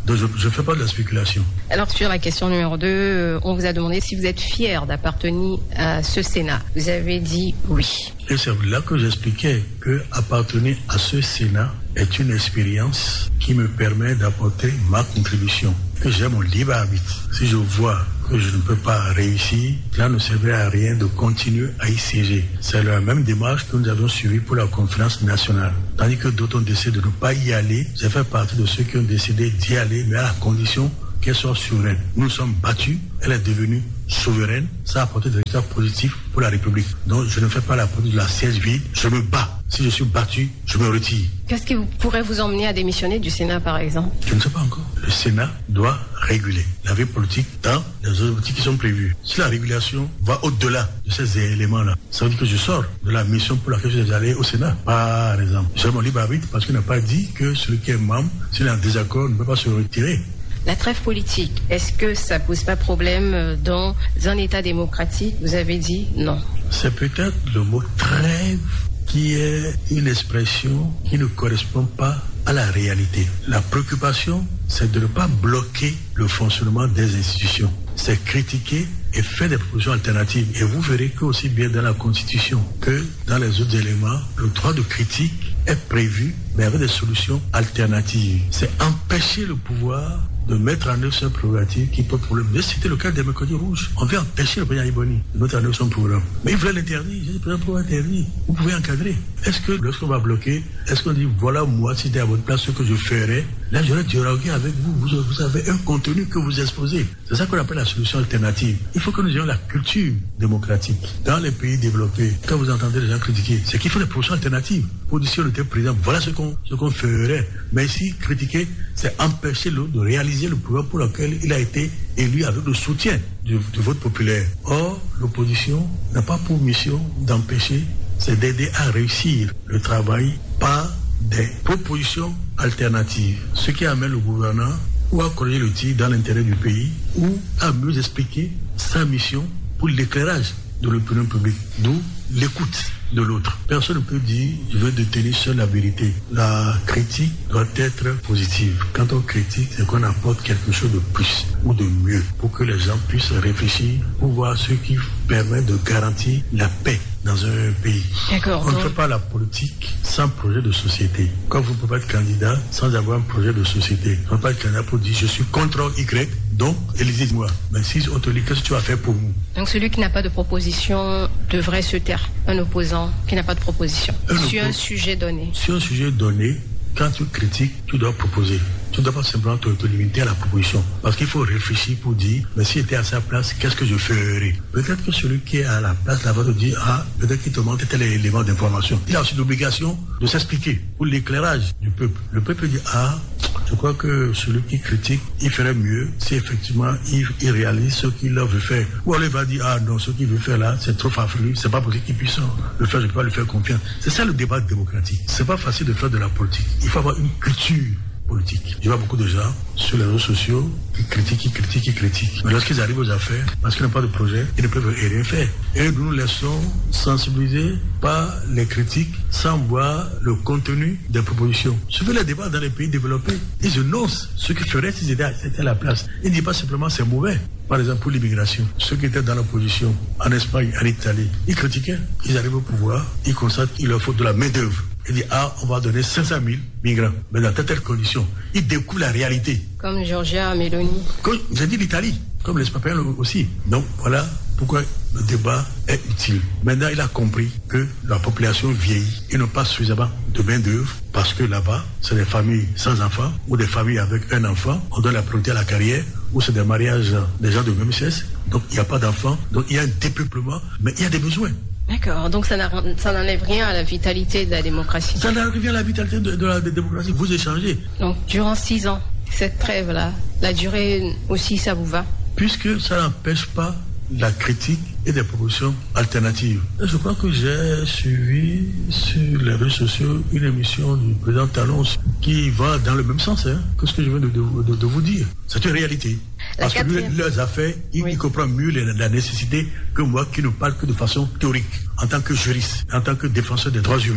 Donc je ne fais pas de la spéculation. Alors sur la question numéro deux, euh, on vous a demandé si vous êtes fier d'appartenir à ce Sénat. Vous avez dit oui. Et c'est là que j'expliquais que appartenir à ce Sénat est une expérience qui me permet d'apporter ma contribution, que j'ai mon libre arbitre. Si je vois que je ne peux pas réussir, cela ne servirait à rien de continuer à y siéger. C'est la même démarche que nous avons suivie pour la conférence nationale. Tandis que d'autres ont décidé de ne pas y aller, j'ai fait partie de ceux qui ont décidé d'y aller, mais à la condition qu'elle soit souveraine. Nous nous sommes battus, elle est devenue souveraine, ça a apporté des résultats positifs pour la République. Donc je ne fais pas la politique de la siège vide, je me bats. Si je suis battu, je me retire. Qu'est-ce qui vous, pourrait vous emmener à démissionner du Sénat, par exemple? Je ne sais pas encore. Le Sénat doit réguler la vie politique dans les objectifs qui sont prévus. Si la régulation va au-delà de ces éléments-là, ça veut dire que je sors de la mission pour laquelle je suis allé au Sénat. Par exemple, j'ai mon libre arbitre parce qu'il n'a pas dit que celui qui est membre, s'il est en désaccord, ne peut pas se retirer. La trêve politique, est-ce que ça pose pas problème dans un État démocratique? Vous avez dit non. C'est peut-être le mot trêve qui est une expression qui ne correspond pas à la réalité. La préoccupation, c'est de ne pas bloquer le fonctionnement des institutions. C'est critiquer et faire des propositions alternatives. Et vous verrez que aussi bien dans la Constitution que dans les autres éléments, le droit de critique est prévu, mais avec des solutions alternatives. C'est empêcher le pouvoir de mettre en œuvre ce prérogative qui pose problème. C'était le cas des mercredis rouges. On veut empêcher le président Iboni de mettre en œuvre son programme. Mais il voulait l'interdire. J'ai dit, président, pourquoi interdire? Vous pouvez encadrer. Est-ce que lorsqu'on va bloquer, est-ce qu'on dit, voilà moi, si c'était à votre place, ce que je ferais, là j'aurais dialogué avec vous. vous. Vous avez un contenu que vous exposez. C'est ça qu'on appelle la solution alternative. Il faut que nous ayons la culture démocratique. Dans les pays développés, quand vous entendez les gens critiquer, c'est qu'il faut des propositions alternatives. Pour dire si on était président, voilà ce qu'on, ce qu'on ferait. Mais ici, critiquer, c'est empêcher l'autre de réaliser le programme pour lequel il a été élu avec le soutien du, du vote populaire. Or, l'opposition n'a pas pour mission d'empêcher, c'est d'aider à réussir le travail par des propositions alternatives. Ce qui amène le gouvernant ou à corriger le tir dans l'intérêt du pays ou à mieux expliquer sa mission pour l'éclairage de l'opinion publique. D'où l'écoute de l'autre. Personne ne peut dire je veux détenir seul la vérité. La critique doit être positive. Quand on critique, c'est qu'on apporte quelque chose de plus ou de mieux pour que les gens puissent réfléchir pour voir ce qui permet de garantir la paix dans un pays. D'accord, on donc... ne fait pas la politique sans projet de société. Quand vous ne pouvez pas être candidat sans avoir un projet de société, vous ne pouvez pas être candidat pour dire je suis contre Y, donc élisez-moi. Mais si on te dit qu'est-ce que tu vas faire pour nous? Donc celui qui n'a pas de proposition devrait se taire. Un opposant qui n'a pas de proposition. Un sur oppo... un sujet donné. Sur un sujet donné, quand tu critiques, tu dois proposer. Tu ne dois pas simplement te, te limiter à la proposition. Parce qu'il faut réfléchir pour dire, mais si j'étais à sa place, qu'est-ce que je ferais? Peut-être que celui qui est à la place là-bas te dit, ah, peut-être qu'il te manque tel élément d'information. Il a aussi l'obligation de s'expliquer pour l'éclairage du peuple. Le peuple dit, ah, je crois que celui qui critique, il ferait mieux si effectivement il, il réalise ce qu'il veut faire. Ou alors il va dire, ah non, ce qu'il veut faire là, c'est trop farfelu, c'est pas possible qu'il puisse le faire, je ne peux pas lui faire confiance. C'est ça le débat démocratique. C'est pas facile de faire de la politique. Il faut avoir une culture politique. Je vois beaucoup de gens sur les réseaux sociaux qui critiquent, qui critiquent, qui critiquent. Mais lorsqu'ils arrivent aux affaires, parce qu'ils n'ont pas de projet, ils ne peuvent rien faire. Et nous nous laissons sensibiliser par les critiques sans voir le contenu des propositions. Suivez les débats dans les pays développés. Ils énoncent ce qu'ils feraient s'ils étaient à la place. Ils ne disent pas simplement c'est mauvais. Par exemple, pour l'immigration, ceux qui étaient dans l'opposition en Espagne, en Italie, ils critiquaient. Ils arrivent au pouvoir, ils constatent qu'il leur faut de la main-d'œuvre. Il dit, ah, on va donner cinq cent mille migrants. Mais dans telle, telle condition, il découvre la réalité. Comme Giorgia Meloni. Comme, j'ai dit l'Italie, comme l'Espagne aussi. Donc, voilà pourquoi le débat est utile. Maintenant, il a compris que la population vieillit. Ils n'ont pas suffisamment de main-d'œuvre parce que là-bas, c'est des familles sans enfants ou des familles avec un enfant. On donne la priorité à la carrière ou c'est des mariages des gens de même sexe. Donc, il n'y a pas d'enfants. Donc, il y a un dépeuplement, mais il y a des besoins. D'accord, donc ça, ça n'enlève rien à la vitalité de la démocratie. Ça n'enlève rien à la vitalité de, de la de démocratie. Vous échangez. Donc, durant six ans, cette trêve-là, la durée aussi, ça vous va? Puisque ça n'empêche pas la critique et des propositions alternatives. Et je crois que j'ai suivi sur les réseaux sociaux une émission du président Talon qui va dans le même sens hein, que ce que je viens de, de, de, de vous dire. C'est une réalité. La Parce quatrième... que lui, leurs affaires, il, oui. il comprend mieux les, la nécessité que moi qui ne parle que de façon théorique, en tant que juriste, en tant que défenseur des droits humains.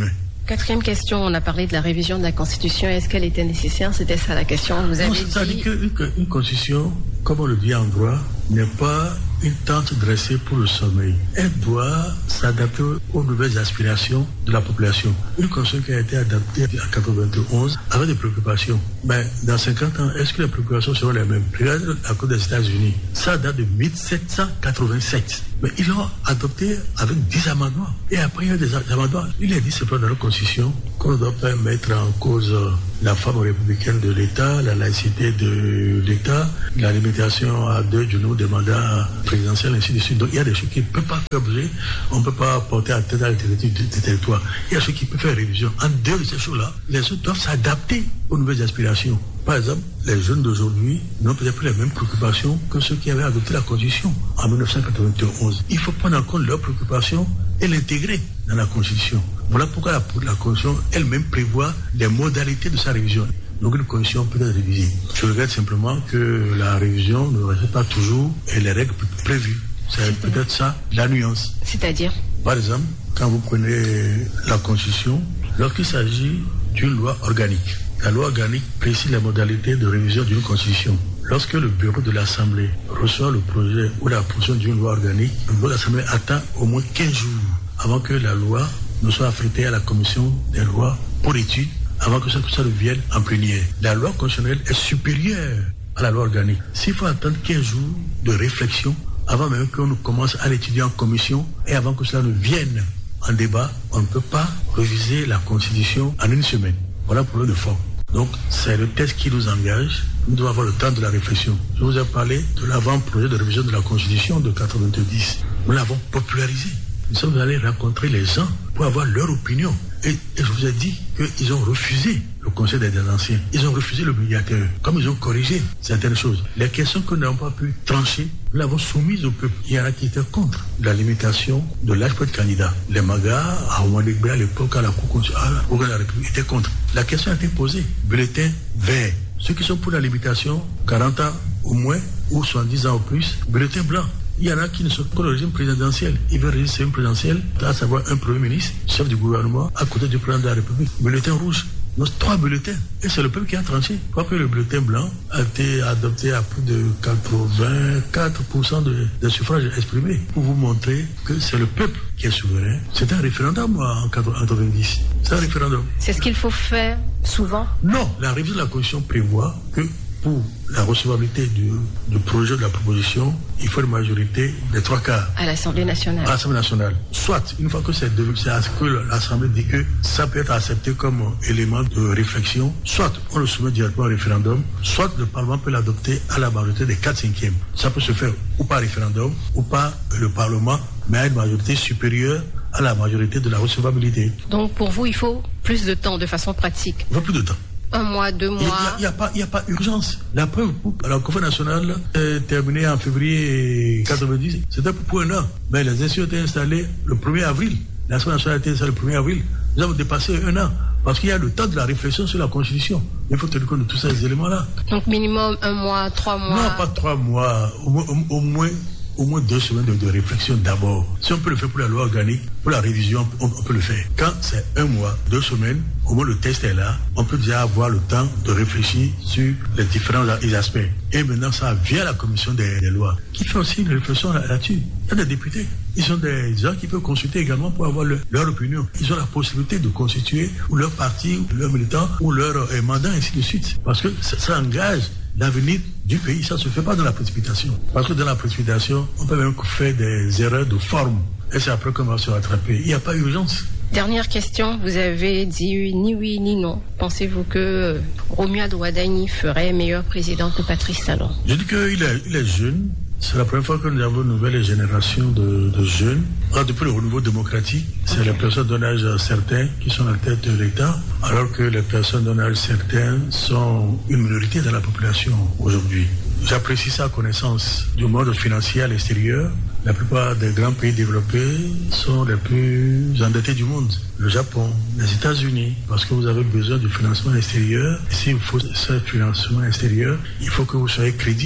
Quatrième question, on a parlé de la révision de la Constitution. Est-ce qu'elle était nécessaire? C'était ça la question. Vous avez non, dit... c'est-à-dire qu'une une Constitution, comme on le dit en droit, n'est pas une tente dressée pour le sommeil. Elle doit s'adapter aux nouvelles aspirations de la population. Une Constitution qui a été adaptée en quatre-vingt-onze avec des préoccupations. Mais dans cinquante ans, est-ce que les préoccupations seront les mêmes? Regardez la Côte des États-Unis. Ça date de mille sept cent quatre-vingt-sept. Mais ils l'ont adopté avec dix amendements. Et après, il y a des amendements. Il est dit simplement dans la Constitution qu'on ne doit pas mettre en cause la forme républicaine de l'État, la laïcité de l'État, la limitation à deux du nombre de mandats présidentiels, ainsi de suite. Donc il y a des choses qui ne peuvent pas faire bouger, on ne peut pas porter à tête à l'alternative du territoire. Il y a des choses qui peuvent faire révision. En dehors de ces choses-là, les autres doivent s'adapter aux nouvelles aspirations. Par exemple, les jeunes d'aujourd'hui n'ont peut-être plus les mêmes préoccupations que ceux qui avaient adopté la Constitution en mille neuf cent quatre-vingt-onze. Il faut prendre en compte leurs préoccupations et l'intégrer dans la Constitution. Voilà pourquoi la, la Constitution elle-même prévoit les modalités de sa révision. Donc une Constitution peut être révisée. Je regrette simplement que la révision ne respecte pas toujours les règles prévues. C'est peut-être ça la nuance. C'est-à-dire? Par exemple, quand vous prenez la Constitution, lorsqu'il s'agit d'une loi organique, la loi organique précise les modalités de révision d'une Constitution. Lorsque le bureau de l'Assemblée reçoit le projet ou la proposition d'une loi organique, le bureau de l'Assemblée attend au moins quinze jours avant que la loi ne soit affrétée à la commission des lois pour étude, avant que ça, que ça devienne en plénière. La loi constitutionnelle est supérieure à la loi organique. S'il faut attendre quinze jours de réflexion, avant même qu'on commence à l'étudier en commission et avant que cela ne vienne en débat, on ne peut pas réviser la Constitution en une semaine. Voilà pour le fond. Donc, c'est le texte qui nous engage. Nous devons avoir le temps de la réflexion. Je vous ai parlé de l'avant-projet de révision de la Constitution de quatre-vingt-dix. Nous l'avons popularisé. Nous sommes allés rencontrer les gens pour avoir leur opinion. Et, et je vous ai dit qu'ils ont refusé le Conseil des anciens. Ils ont refusé le médiateur. Comme ils ont corrigé certaines choses. Les questions que nous n'avons pas pu trancher, nous l'avons soumise au peuple. Il y en a qui étaient contre la limitation de l'âge pour être candidat. Les Magas, à Ouanégbé, à l'époque, à la Cour constitutionnelle, au Gouvernement de la République, étaient contre. La question a été posée. Bulletin vert. Ceux qui sont pour la limitation, quarante ans au moins, ou soixante-dix ans au plus, bulletin blanc. Il y en a qui ne sont pas le régime présidentiel. Ils veulent résister un présidentiel, à savoir un premier ministre, chef du gouvernement, à côté du président de la République. Bulletin rouge. Donc, trois bulletins. Et c'est le peuple qui a tranché. Quoique le bulletin blanc a été adopté à plus de quatre-vingt-quatre pour cent de, de suffrages exprimés. Pour vous montrer que c'est le peuple qui est souverain. C'est un référendum en quatre-vingt-dix. C'est un référendum. C'est ce qu'il faut faire souvent? Non. La révision de la Constitution prévoit que pour la recevabilité du, du projet de la proposition, il faut une majorité des trois quarts. À l'Assemblée nationale. À l'Assemblée nationale. Soit, une fois que c'est devenu, c'est à ce que l'Assemblée dit que ça peut être accepté comme élément de réflexion, soit on le soumet directement au référendum, soit le Parlement peut l'adopter à la majorité des quatre cinquièmes. Ça peut se faire ou par référendum, ou par le Parlement, mais à une majorité supérieure à la majorité de la recevabilité. Donc pour vous, il faut plus de temps de façon pratique? Il faut plus de temps. Un mois, deux mois. Il n'y a, a, a, a pas urgence. La preuve, la conférence nationale est terminée en février quatre-vingt-dix. C'était pour un an. Mais les institutions étaient installées le premier avril. L'Assemblée nationale a été installée le premier avril. Nous avons dépassé un an. Parce qu'il y a le temps de la réflexion sur la Constitution. Il faut tenir compte de tous ces éléments-là. Donc minimum un mois, trois mois. Non, pas trois mois. Au moins, au, au moins, au moins deux semaines de, de réflexion d'abord. Si on peut le faire pour la loi organique, pour la révision, on, on peut le faire. Quand c'est un mois, deux semaines, au moins le texte est là, on peut déjà avoir le temps de réfléchir sur les différents aspects. Et maintenant, ça vient à la commission des, des lois, qui fait aussi une réflexion là-dessus. Il y a des députés. Ils sont des gens qui peuvent consulter également pour avoir le, leur opinion. Ils ont la possibilité de constituer ou leur parti, ou leur militant, ou leur euh, mandat, ainsi de suite. Parce que ça, ça engage l'avenir du pays. Ça ne se fait pas dans la précipitation. Parce que dans la précipitation, on peut même faire des erreurs de forme. Et c'est après qu'on va se rattraper. Il n'y a pas d'urgence. Dernière question, vous avez dit ni oui ni non. Pensez-vous que Romuald Ouadani ferait meilleur président que Patrice Talon? Je dis qu'il est, il est jeune. C'est la première fois que nous avons une nouvelle génération de, de jeunes. Alors, depuis le renouveau démocratique, c'est okay. Les personnes d'un âge certain qui sont à la tête de l'État, alors que les personnes d'un âge certain sont une minorité dans la population aujourd'hui. J'apprécie sa connaissance du monde financier à l'extérieur. La plupart des grands pays développés sont les plus endettés du monde. Le Japon, les États-Unis, parce que vous avez besoin de financement extérieur. S'il faut ce financement extérieur, il faut que vous soyez crédible.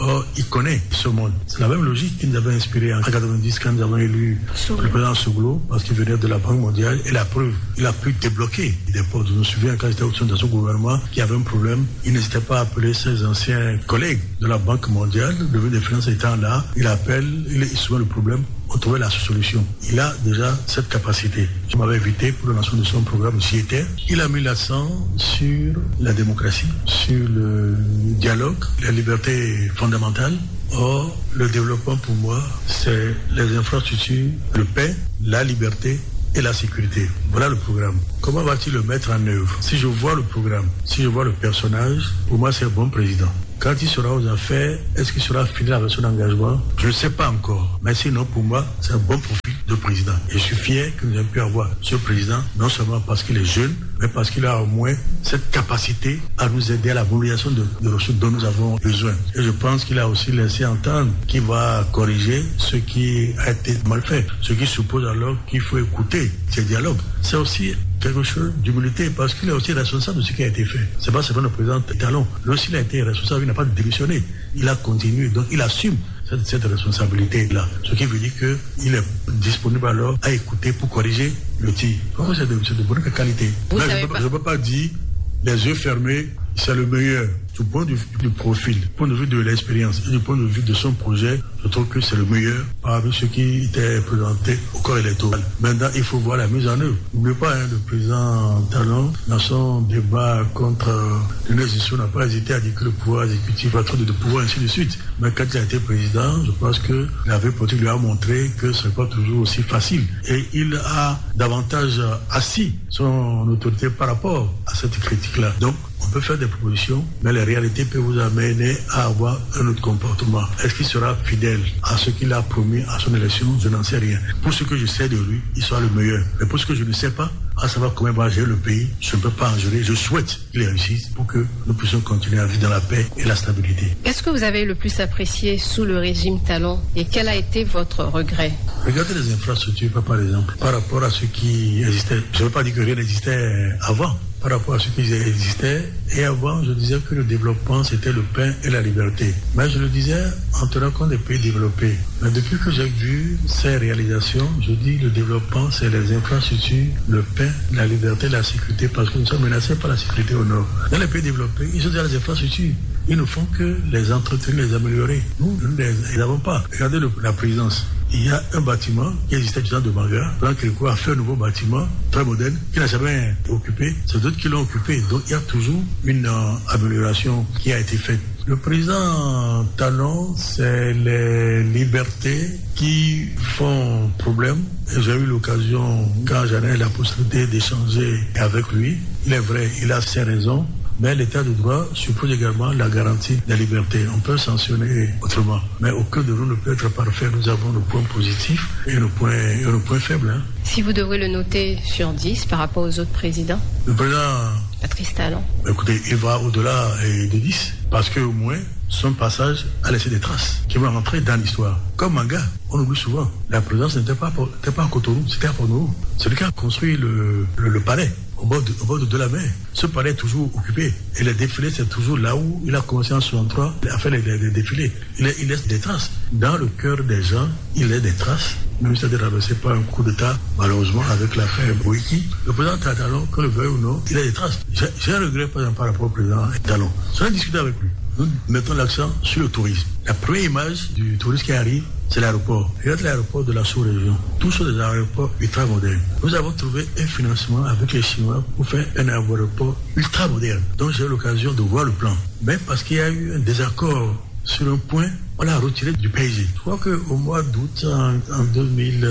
Or, il connaît ce monde. C'est la même logique qui nous avait inspiré en quatre-vingt-dix quand nous avons élu le président Soglo, parce qu'il venait de la Banque mondiale. Et la preuve, il a pu débloquer des postes. Je me souviens quand j'étais au sein de son gouvernement, qu'il y avait un problème. Il n'hésitait pas à appeler ses anciens collègues de la Banque mondiale. Le ministre des Finances étant là, il appelle, il souvient le problème. On trouvait la solution. Il a déjà cette capacité. Je m'avais invité pour le lancement de son programme, j'y étais. Il a mis l'accent sur la démocratie, sur le dialogue, la liberté fondamentale. Or, le développement pour moi, c'est les infrastructures, le paix, la liberté et la sécurité. Voilà le programme. Comment va-t-il le mettre en œuvre? Si je vois le programme, si je vois le personnage, pour moi c'est un bon président. Quand il sera aux affaires, est-ce qu'il sera fidèle avec son engagement? Je ne sais pas encore. Mais sinon, pour moi, c'est un bon profil de président. Et je suis fier que nous ayons pu avoir ce président, non seulement parce qu'il est jeune, mais parce qu'il a au moins cette capacité à nous aider à la mobilisation de, de ressources dont nous avons besoin. Et je pense qu'il a aussi laissé entendre qu'il va corriger ce qui a été mal fait. Ce qui suppose alors qu'il faut écouter ces dialogues. C'est aussi quelque chose d'humilité parce qu'il est aussi responsable de ce qui a été fait. C'est pas seulement le président Talon. Lui aussi, il a été responsable, il n'a pas démissionné. Il a continué, donc il assume cette, cette responsabilité-là. Ce qui veut dire qu'il est disponible alors à écouter pour corriger le tir. Donc c'est de, c'est de bonne qualité. Là, je ne peux pas dire les yeux fermés, c'est le meilleur. Du point de vue du profil, du point de vue de l'expérience et du point de vue de son projet, je trouve que c'est le meilleur parmi ceux qui étaient présentés au corps électoral. Maintenant, il faut voir la mise en œuvre. N'oubliez pas, hein, le président Talon, dans son débat contre Lionel Zinsou, n'a pas hésité à dire que le pouvoir exécutif a trop de pouvoir, ainsi de suite. Mais quand il a été président, je pense que la vie politique lui a montré que ce n'est pas toujours aussi facile. Et il a davantage assis son autorité par rapport à cette critique-là. Donc, on peut faire des propositions, mais la réalité peut vous amener à avoir un autre comportement. Est-ce qu'il sera fidèle à ce qu'il a promis à son élection? Je n'en sais rien. Pour ce que je sais de lui, il sera le meilleur. Mais pour ce que je ne sais pas, à savoir comment il va gérer le pays, je ne peux pas en gérer. Je souhaite qu'il réussisse pour que nous puissions continuer à vivre dans la paix et la stabilité. Qu'est-ce que vous avez le plus apprécié sous le régime Talon et quel a été votre regret? Regardez les infrastructures, par exemple, par rapport à ce qui existait. Je ne veux pas dire que rien n'existait avant. Par rapport à ce qui existait. Et avant, je disais que le développement, c'était le pain et la liberté. Mais je le disais en tenant compte des pays développés. Mais depuis que j'ai vu ces réalisations, je dis le développement, c'est les infrastructures, le pain, la liberté, la sécurité, parce que nous sommes menacés par la sécurité au nord. Dans les pays développés, ils ont déjà les infrastructures. Ils ne font que les entretenir, les améliorer. Nous, nous ne les avons pas. Regardez le, la présidence. Il y a un bâtiment qui existait du temps de Manga. Blanc Kérékou a fait un nouveau bâtiment très moderne qui n'a jamais été occupé. C'est d'autres qui l'ont occupé. Donc il y a toujours une euh, amélioration qui a été faite. Le président Talon, c'est les libertés qui font problème. Et j'ai eu l'occasion, quand j'en ai la possibilité d'échanger avec lui. Il est vrai, il a ses raisons. Mais l'état de droit suppose également la garantie de la liberté. On peut sanctionner autrement. Mais aucun de nous ne peut être parfait. Nous avons nos points positifs et nos points, et nos points faibles. Hein. Si vous devrez le noter sur dix par rapport aux autres présidents? Le président Patrice Talon. Écoutez, il va au-delà de dix. Parce qu'au moins, son passage a laissé des traces qui vont rentrer dans l'histoire. Comme Manga, on oublie souvent, la présidence n'était pas, n'était pas à Cotonou, c'était à Port-Nouveau. C'est lui qui a construit le, le, le palais. Au bord, de, au bord de, de la mer. Ce palais est toujours occupé. Et les défilés, c'est toujours là où il a commencé en soixante-trois à faire les, les, les défilés. Il, il laisse des traces. Dans le cœur des gens, il laisse des traces. Même si ça a été traversé par un coup d'État, malheureusement, avec l'affaire Boïki. Le président Talon, que le veuille ou non, il a des traces. J'ai, j'ai un regret, par exemple, par rapport au président Talon. J'en ai discuté avec lui. Nous mettons l'accent sur le tourisme. La première image du touriste qui arrive, c'est l'aéroport. Regardez l'aéroport de la sous-région. Tous sont des aéroports ultra modernes. Nous avons trouvé un financement avec les Chinois pour faire un aéroport ultra moderne. Donc j'ai eu l'occasion de voir le plan. Mais parce qu'il y a eu un désaccord sur un point, on l'a retiré du P I G. Je crois qu'au mois d'août, en, en deux mille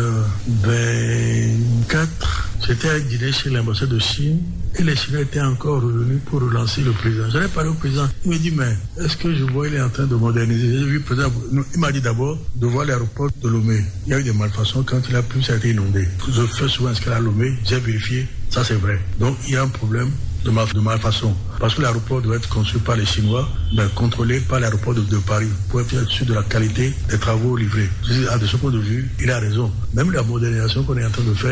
vingt-quatre, j'étais à un dîner chez l'ambassade de Chine et les Chinois étaient encore revenus pour relancer le président. J'en ai parlé au président. Il me dit, mais est-ce que je vois, il est en train de moderniser? J'ai vu le président. Il m'a dit d'abord de voir l'aéroport de Lomé. Il y a eu des malfaçons quand il a plu, ça a été inondé. Je fais souvent ce qu'il a à Lomé, j'ai vérifié, ça c'est vrai. Donc il y a un problème de, mal, de malfaçon. Parce que l'aéroport doit être construit par les Chinois, mais contrôlé par l'aéroport de, de Paris, pour être sûr de la qualité des travaux livrés. À de ce point de vue, il a raison. Même la modernisation qu'on est en train de faire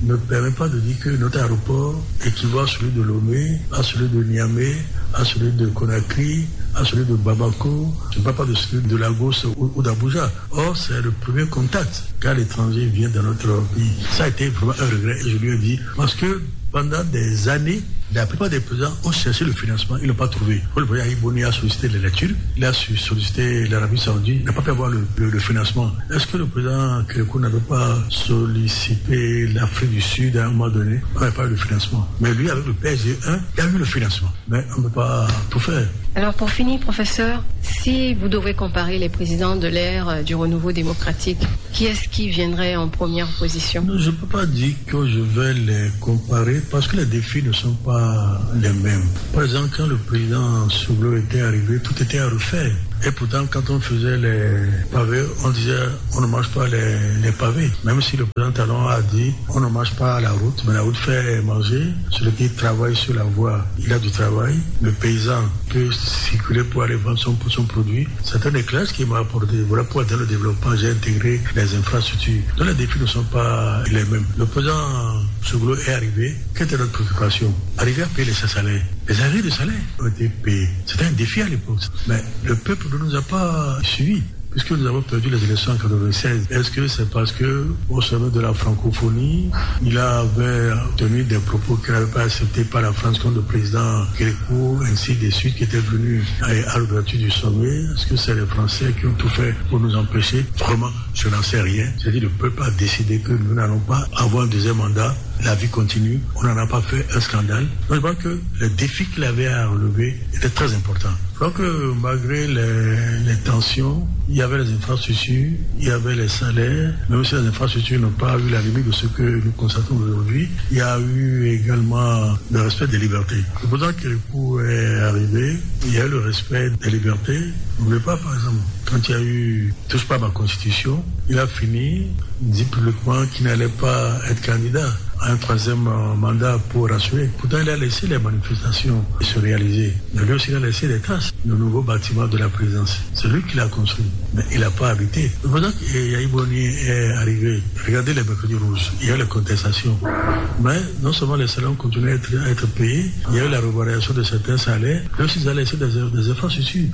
ne permet pas de dire que notre aéroport équivaut à celui de Lomé, à celui de Niamey, à celui de Conakry, à celui de Bamako, je ne parle pas de celui de Lagos ou, ou d'Abuja. Or, c'est le premier contact quand l'étranger vient dans notre pays. Ça a été vraiment un regret et je lui ai dit, parce que pendant des années, la plupart des présidents ont cherché le financement, ils n'ont pas trouvé. Le président Iboni a sollicité les Turcs, il a sollicité l'Arabie Saoudite, il n'a pas pu avoir le, le, le financement. Est-ce que le président Kérékou n'avait pas sollicité l'Afrique du Sud à un moment donné? On n'avait pas eu le financement. Mais lui, avec le P S G un, il a eu le financement. Mais on ne peut pas tout faire. Alors pour finir, professeur, si vous devez comparer les présidents de l'ère du renouveau démocratique, qui est-ce qui viendrait en première position? Je ne peux pas dire que je vais les comparer parce que les défis ne sont pas les mêmes. Par exemple, quand le président Soglo était arrivé, tout était à refaire. Et pourtant, quand on faisait les pavés, on disait on ne mange pas les, les pavés. Même si le président Talon a dit on ne mange pas la route, mais la route fait manger. Celui qui travaille sur la voie, il a du travail. Le paysan peut circuler pour aller vendre son, son produit. C'est un éclairage qui m'a apporté. Voilà pourquoi dans le développement, j'ai intégré les infrastructures. Donc les défis ne sont pas les mêmes. Le président Soglo est arrivé. Quelle était notre préoccupation? Arriver à payer les salaires. Les arrêts de salaire ont été payés. C'était un défi à l'époque. Mais le peuple ne nous a pas suivis. Puisque nous avons perdu les élections en quatre-vingt-seize, est-ce que c'est parce que, au sommet de la francophonie, il avait tenu des propos qu'il n'avait pas acceptés par la France contre le président Kérékou, ainsi de suite, qui était venu à l'ouverture du sommet? Est-ce que c'est les Français qui ont tout fait pour nous empêcher? Vraiment, je n'en sais rien. C'est-à-dire, le peuple a décidé que nous n'allons pas avoir un deuxième mandat. La vie continue. On n'en a pas fait un scandale. Donc, je pense que le défi qu'il avait à relever était très important. Donc, malgré les, les tensions, il y avait les infrastructures, il y avait les salaires, même si les infrastructures n'ont pas eu la limite de ce que nous constatons aujourd'hui, il y a eu également le respect des libertés. Le président Kérékou est arrivé, il y a eu le respect des libertés. N'oubliez pas, par exemple, quand il y a eu « touche pas ma constitution », il a fini, dit publiquement qu'il n'allait pas être candidat à un troisième mandat pour rassurer. Pourtant, il a laissé les manifestations se réaliser. Mais lui aussi, il a laissé des traces. Le nouveau bâtiment de la présidence, c'est lui qui l'a construit. Mais il n'a pas habité. Le président Yaïboni est arrivé. Regardez les mercredis rouges. Il y a eu les contestations. Mais non seulement les salaires ont continué à être, à être payés, il y a eu la revalorisation de certains salaires, mais aussi ils ont laissé des, des infrastructures.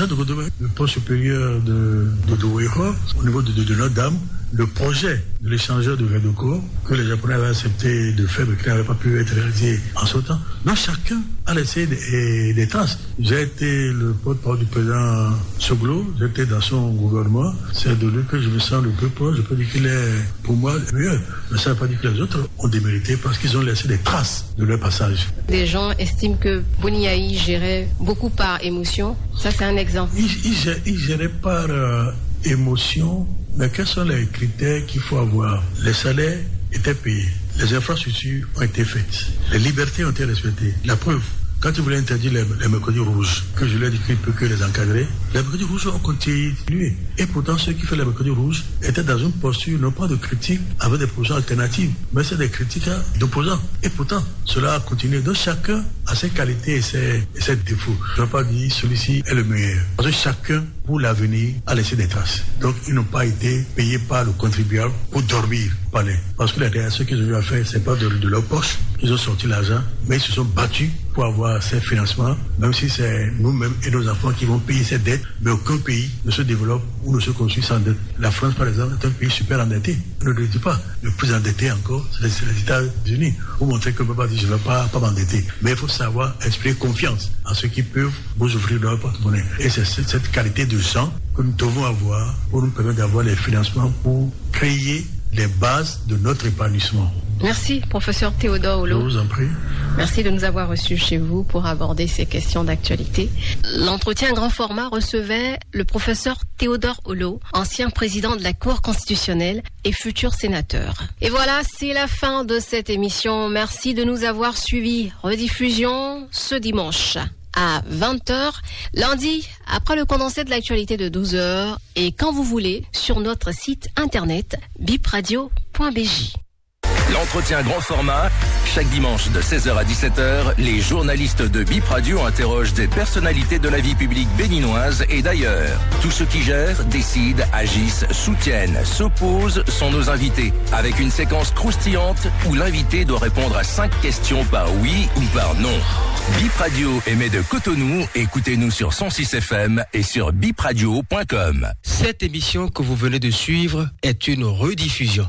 Le pont supérieur de, de Douéro, au niveau de, de, de Notre-Dame, le projet de l'échangeur de Redoko, que les Japonais avaient accepté de faire, mais qui n'avait pas pu être réalisé en ce temps. Donc chacun a laissé des, des traces. J'ai été le porte-parole du président Soglo, j'étais dans son gouvernement. C'est de lui que je me sens le plus proche. Je peux dire qu'il est, pour moi, le mieux. Mais ça ne veut pas dire que les autres ont démérité parce qu'ils ont laissé des traces de leur passage. Des gens estiment que Boni Yayi gérait beaucoup par émotion. Ça, c'est un exemple. Il, il, il gérait par euh, émotion. Mais quels sont les critères qu'il faut avoir? Les salaires étaient payés, les infrastructures ont été faites, les libertés ont été respectées. La preuve, quand il voulait interdire les, les mercredis rouges, que je lui ai dit qu'il ne peut que les encadrer, les mercredis rouges ont continué. Et pourtant, ceux qui font les mercredis rouges étaient dans une posture, non pas de critique, avec des positions alternatives, mais c'est des critiques d'opposants. Et pourtant, cela a continué. Donc chacun a ses qualités et ses, et ses défauts. Je ne vais pas dire celui-ci est le meilleur. Parce que chacun, pour l'avenir, a laissé des traces. Donc ils n'ont pas été payés par le contribuable pour dormir au palais. Parce que derrière, ce qu'ils ont eu à faire, c'est pas de, de leur poche. Ils ont sorti l'argent, mais ils se sont battus pour avoir ces financements, même si c'est nous-mêmes et nos enfants qui vont payer ces dettes, mais aucun pays ne se développe ou ne se construit sans dette. La France, par exemple, est un pays super endetté. Ne le dites pas. Le plus endetté encore, c'est les, les États-Unis. Vous montrez que ne peut pas dire je ne vais pas, pas m'endetter. Mais il faut savoir exprimer confiance en ceux qui peuvent vous offrir leur porte-monnaie. Et c'est cette, cette qualité de sang que nous devons avoir pour nous permettre d'avoir les financements pour créer les bases de notre épanouissement. Merci, professeur Théodore Olo. Je vous en prie. Merci de nous avoir reçus chez vous pour aborder ces questions d'actualité. L'entretien grand format recevait le professeur Théodore Olo, ancien président de la Cour constitutionnelle et futur sénateur. Et voilà, c'est la fin de cette émission. Merci de nous avoir suivis. Rediffusion ce dimanche à vingt heures, lundi, après le condensé de l'actualité de douze heures, et quand vous voulez, sur notre site internet bip radio point b j. L'entretien grand format, chaque dimanche de seize heures à dix-sept heures, les journalistes de Bip Radio interrogent des personnalités de la vie publique béninoise et d'ailleurs. Tous ceux qui gèrent, décident, agissent, soutiennent, s'opposent sont nos invités, avec une séquence croustillante où l'invité doit répondre à cinq questions par oui ou par non. Bip Radio émet de Cotonou, écoutez-nous sur cent six F M et sur bip radio point com. Cette émission que vous venez de suivre est une rediffusion.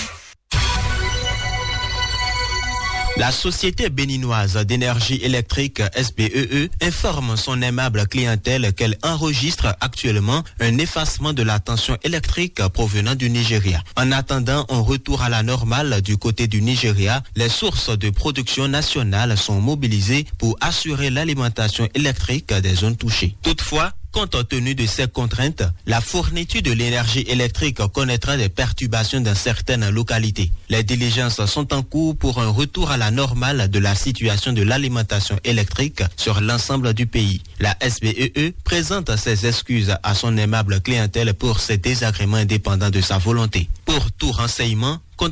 La Société béninoise d'énergie électrique S B E E informe son aimable clientèle qu'elle enregistre actuellement un effacement de la tension électrique provenant du Nigeria. En attendant un retour à la normale du côté du Nigeria, les sources de production nationale sont mobilisées pour assurer l'alimentation électrique des zones touchées. Toutefois, compte tenu de ces contraintes, la fourniture de l'énergie électrique connaîtra des perturbations dans certaines localités. Les diligences sont en cours pour un retour à la normale de la situation de l'alimentation électrique sur l'ensemble du pays. La S B E E présente ses excuses à son aimable clientèle pour ces désagréments indépendants de sa volonté. Pour tout renseignement,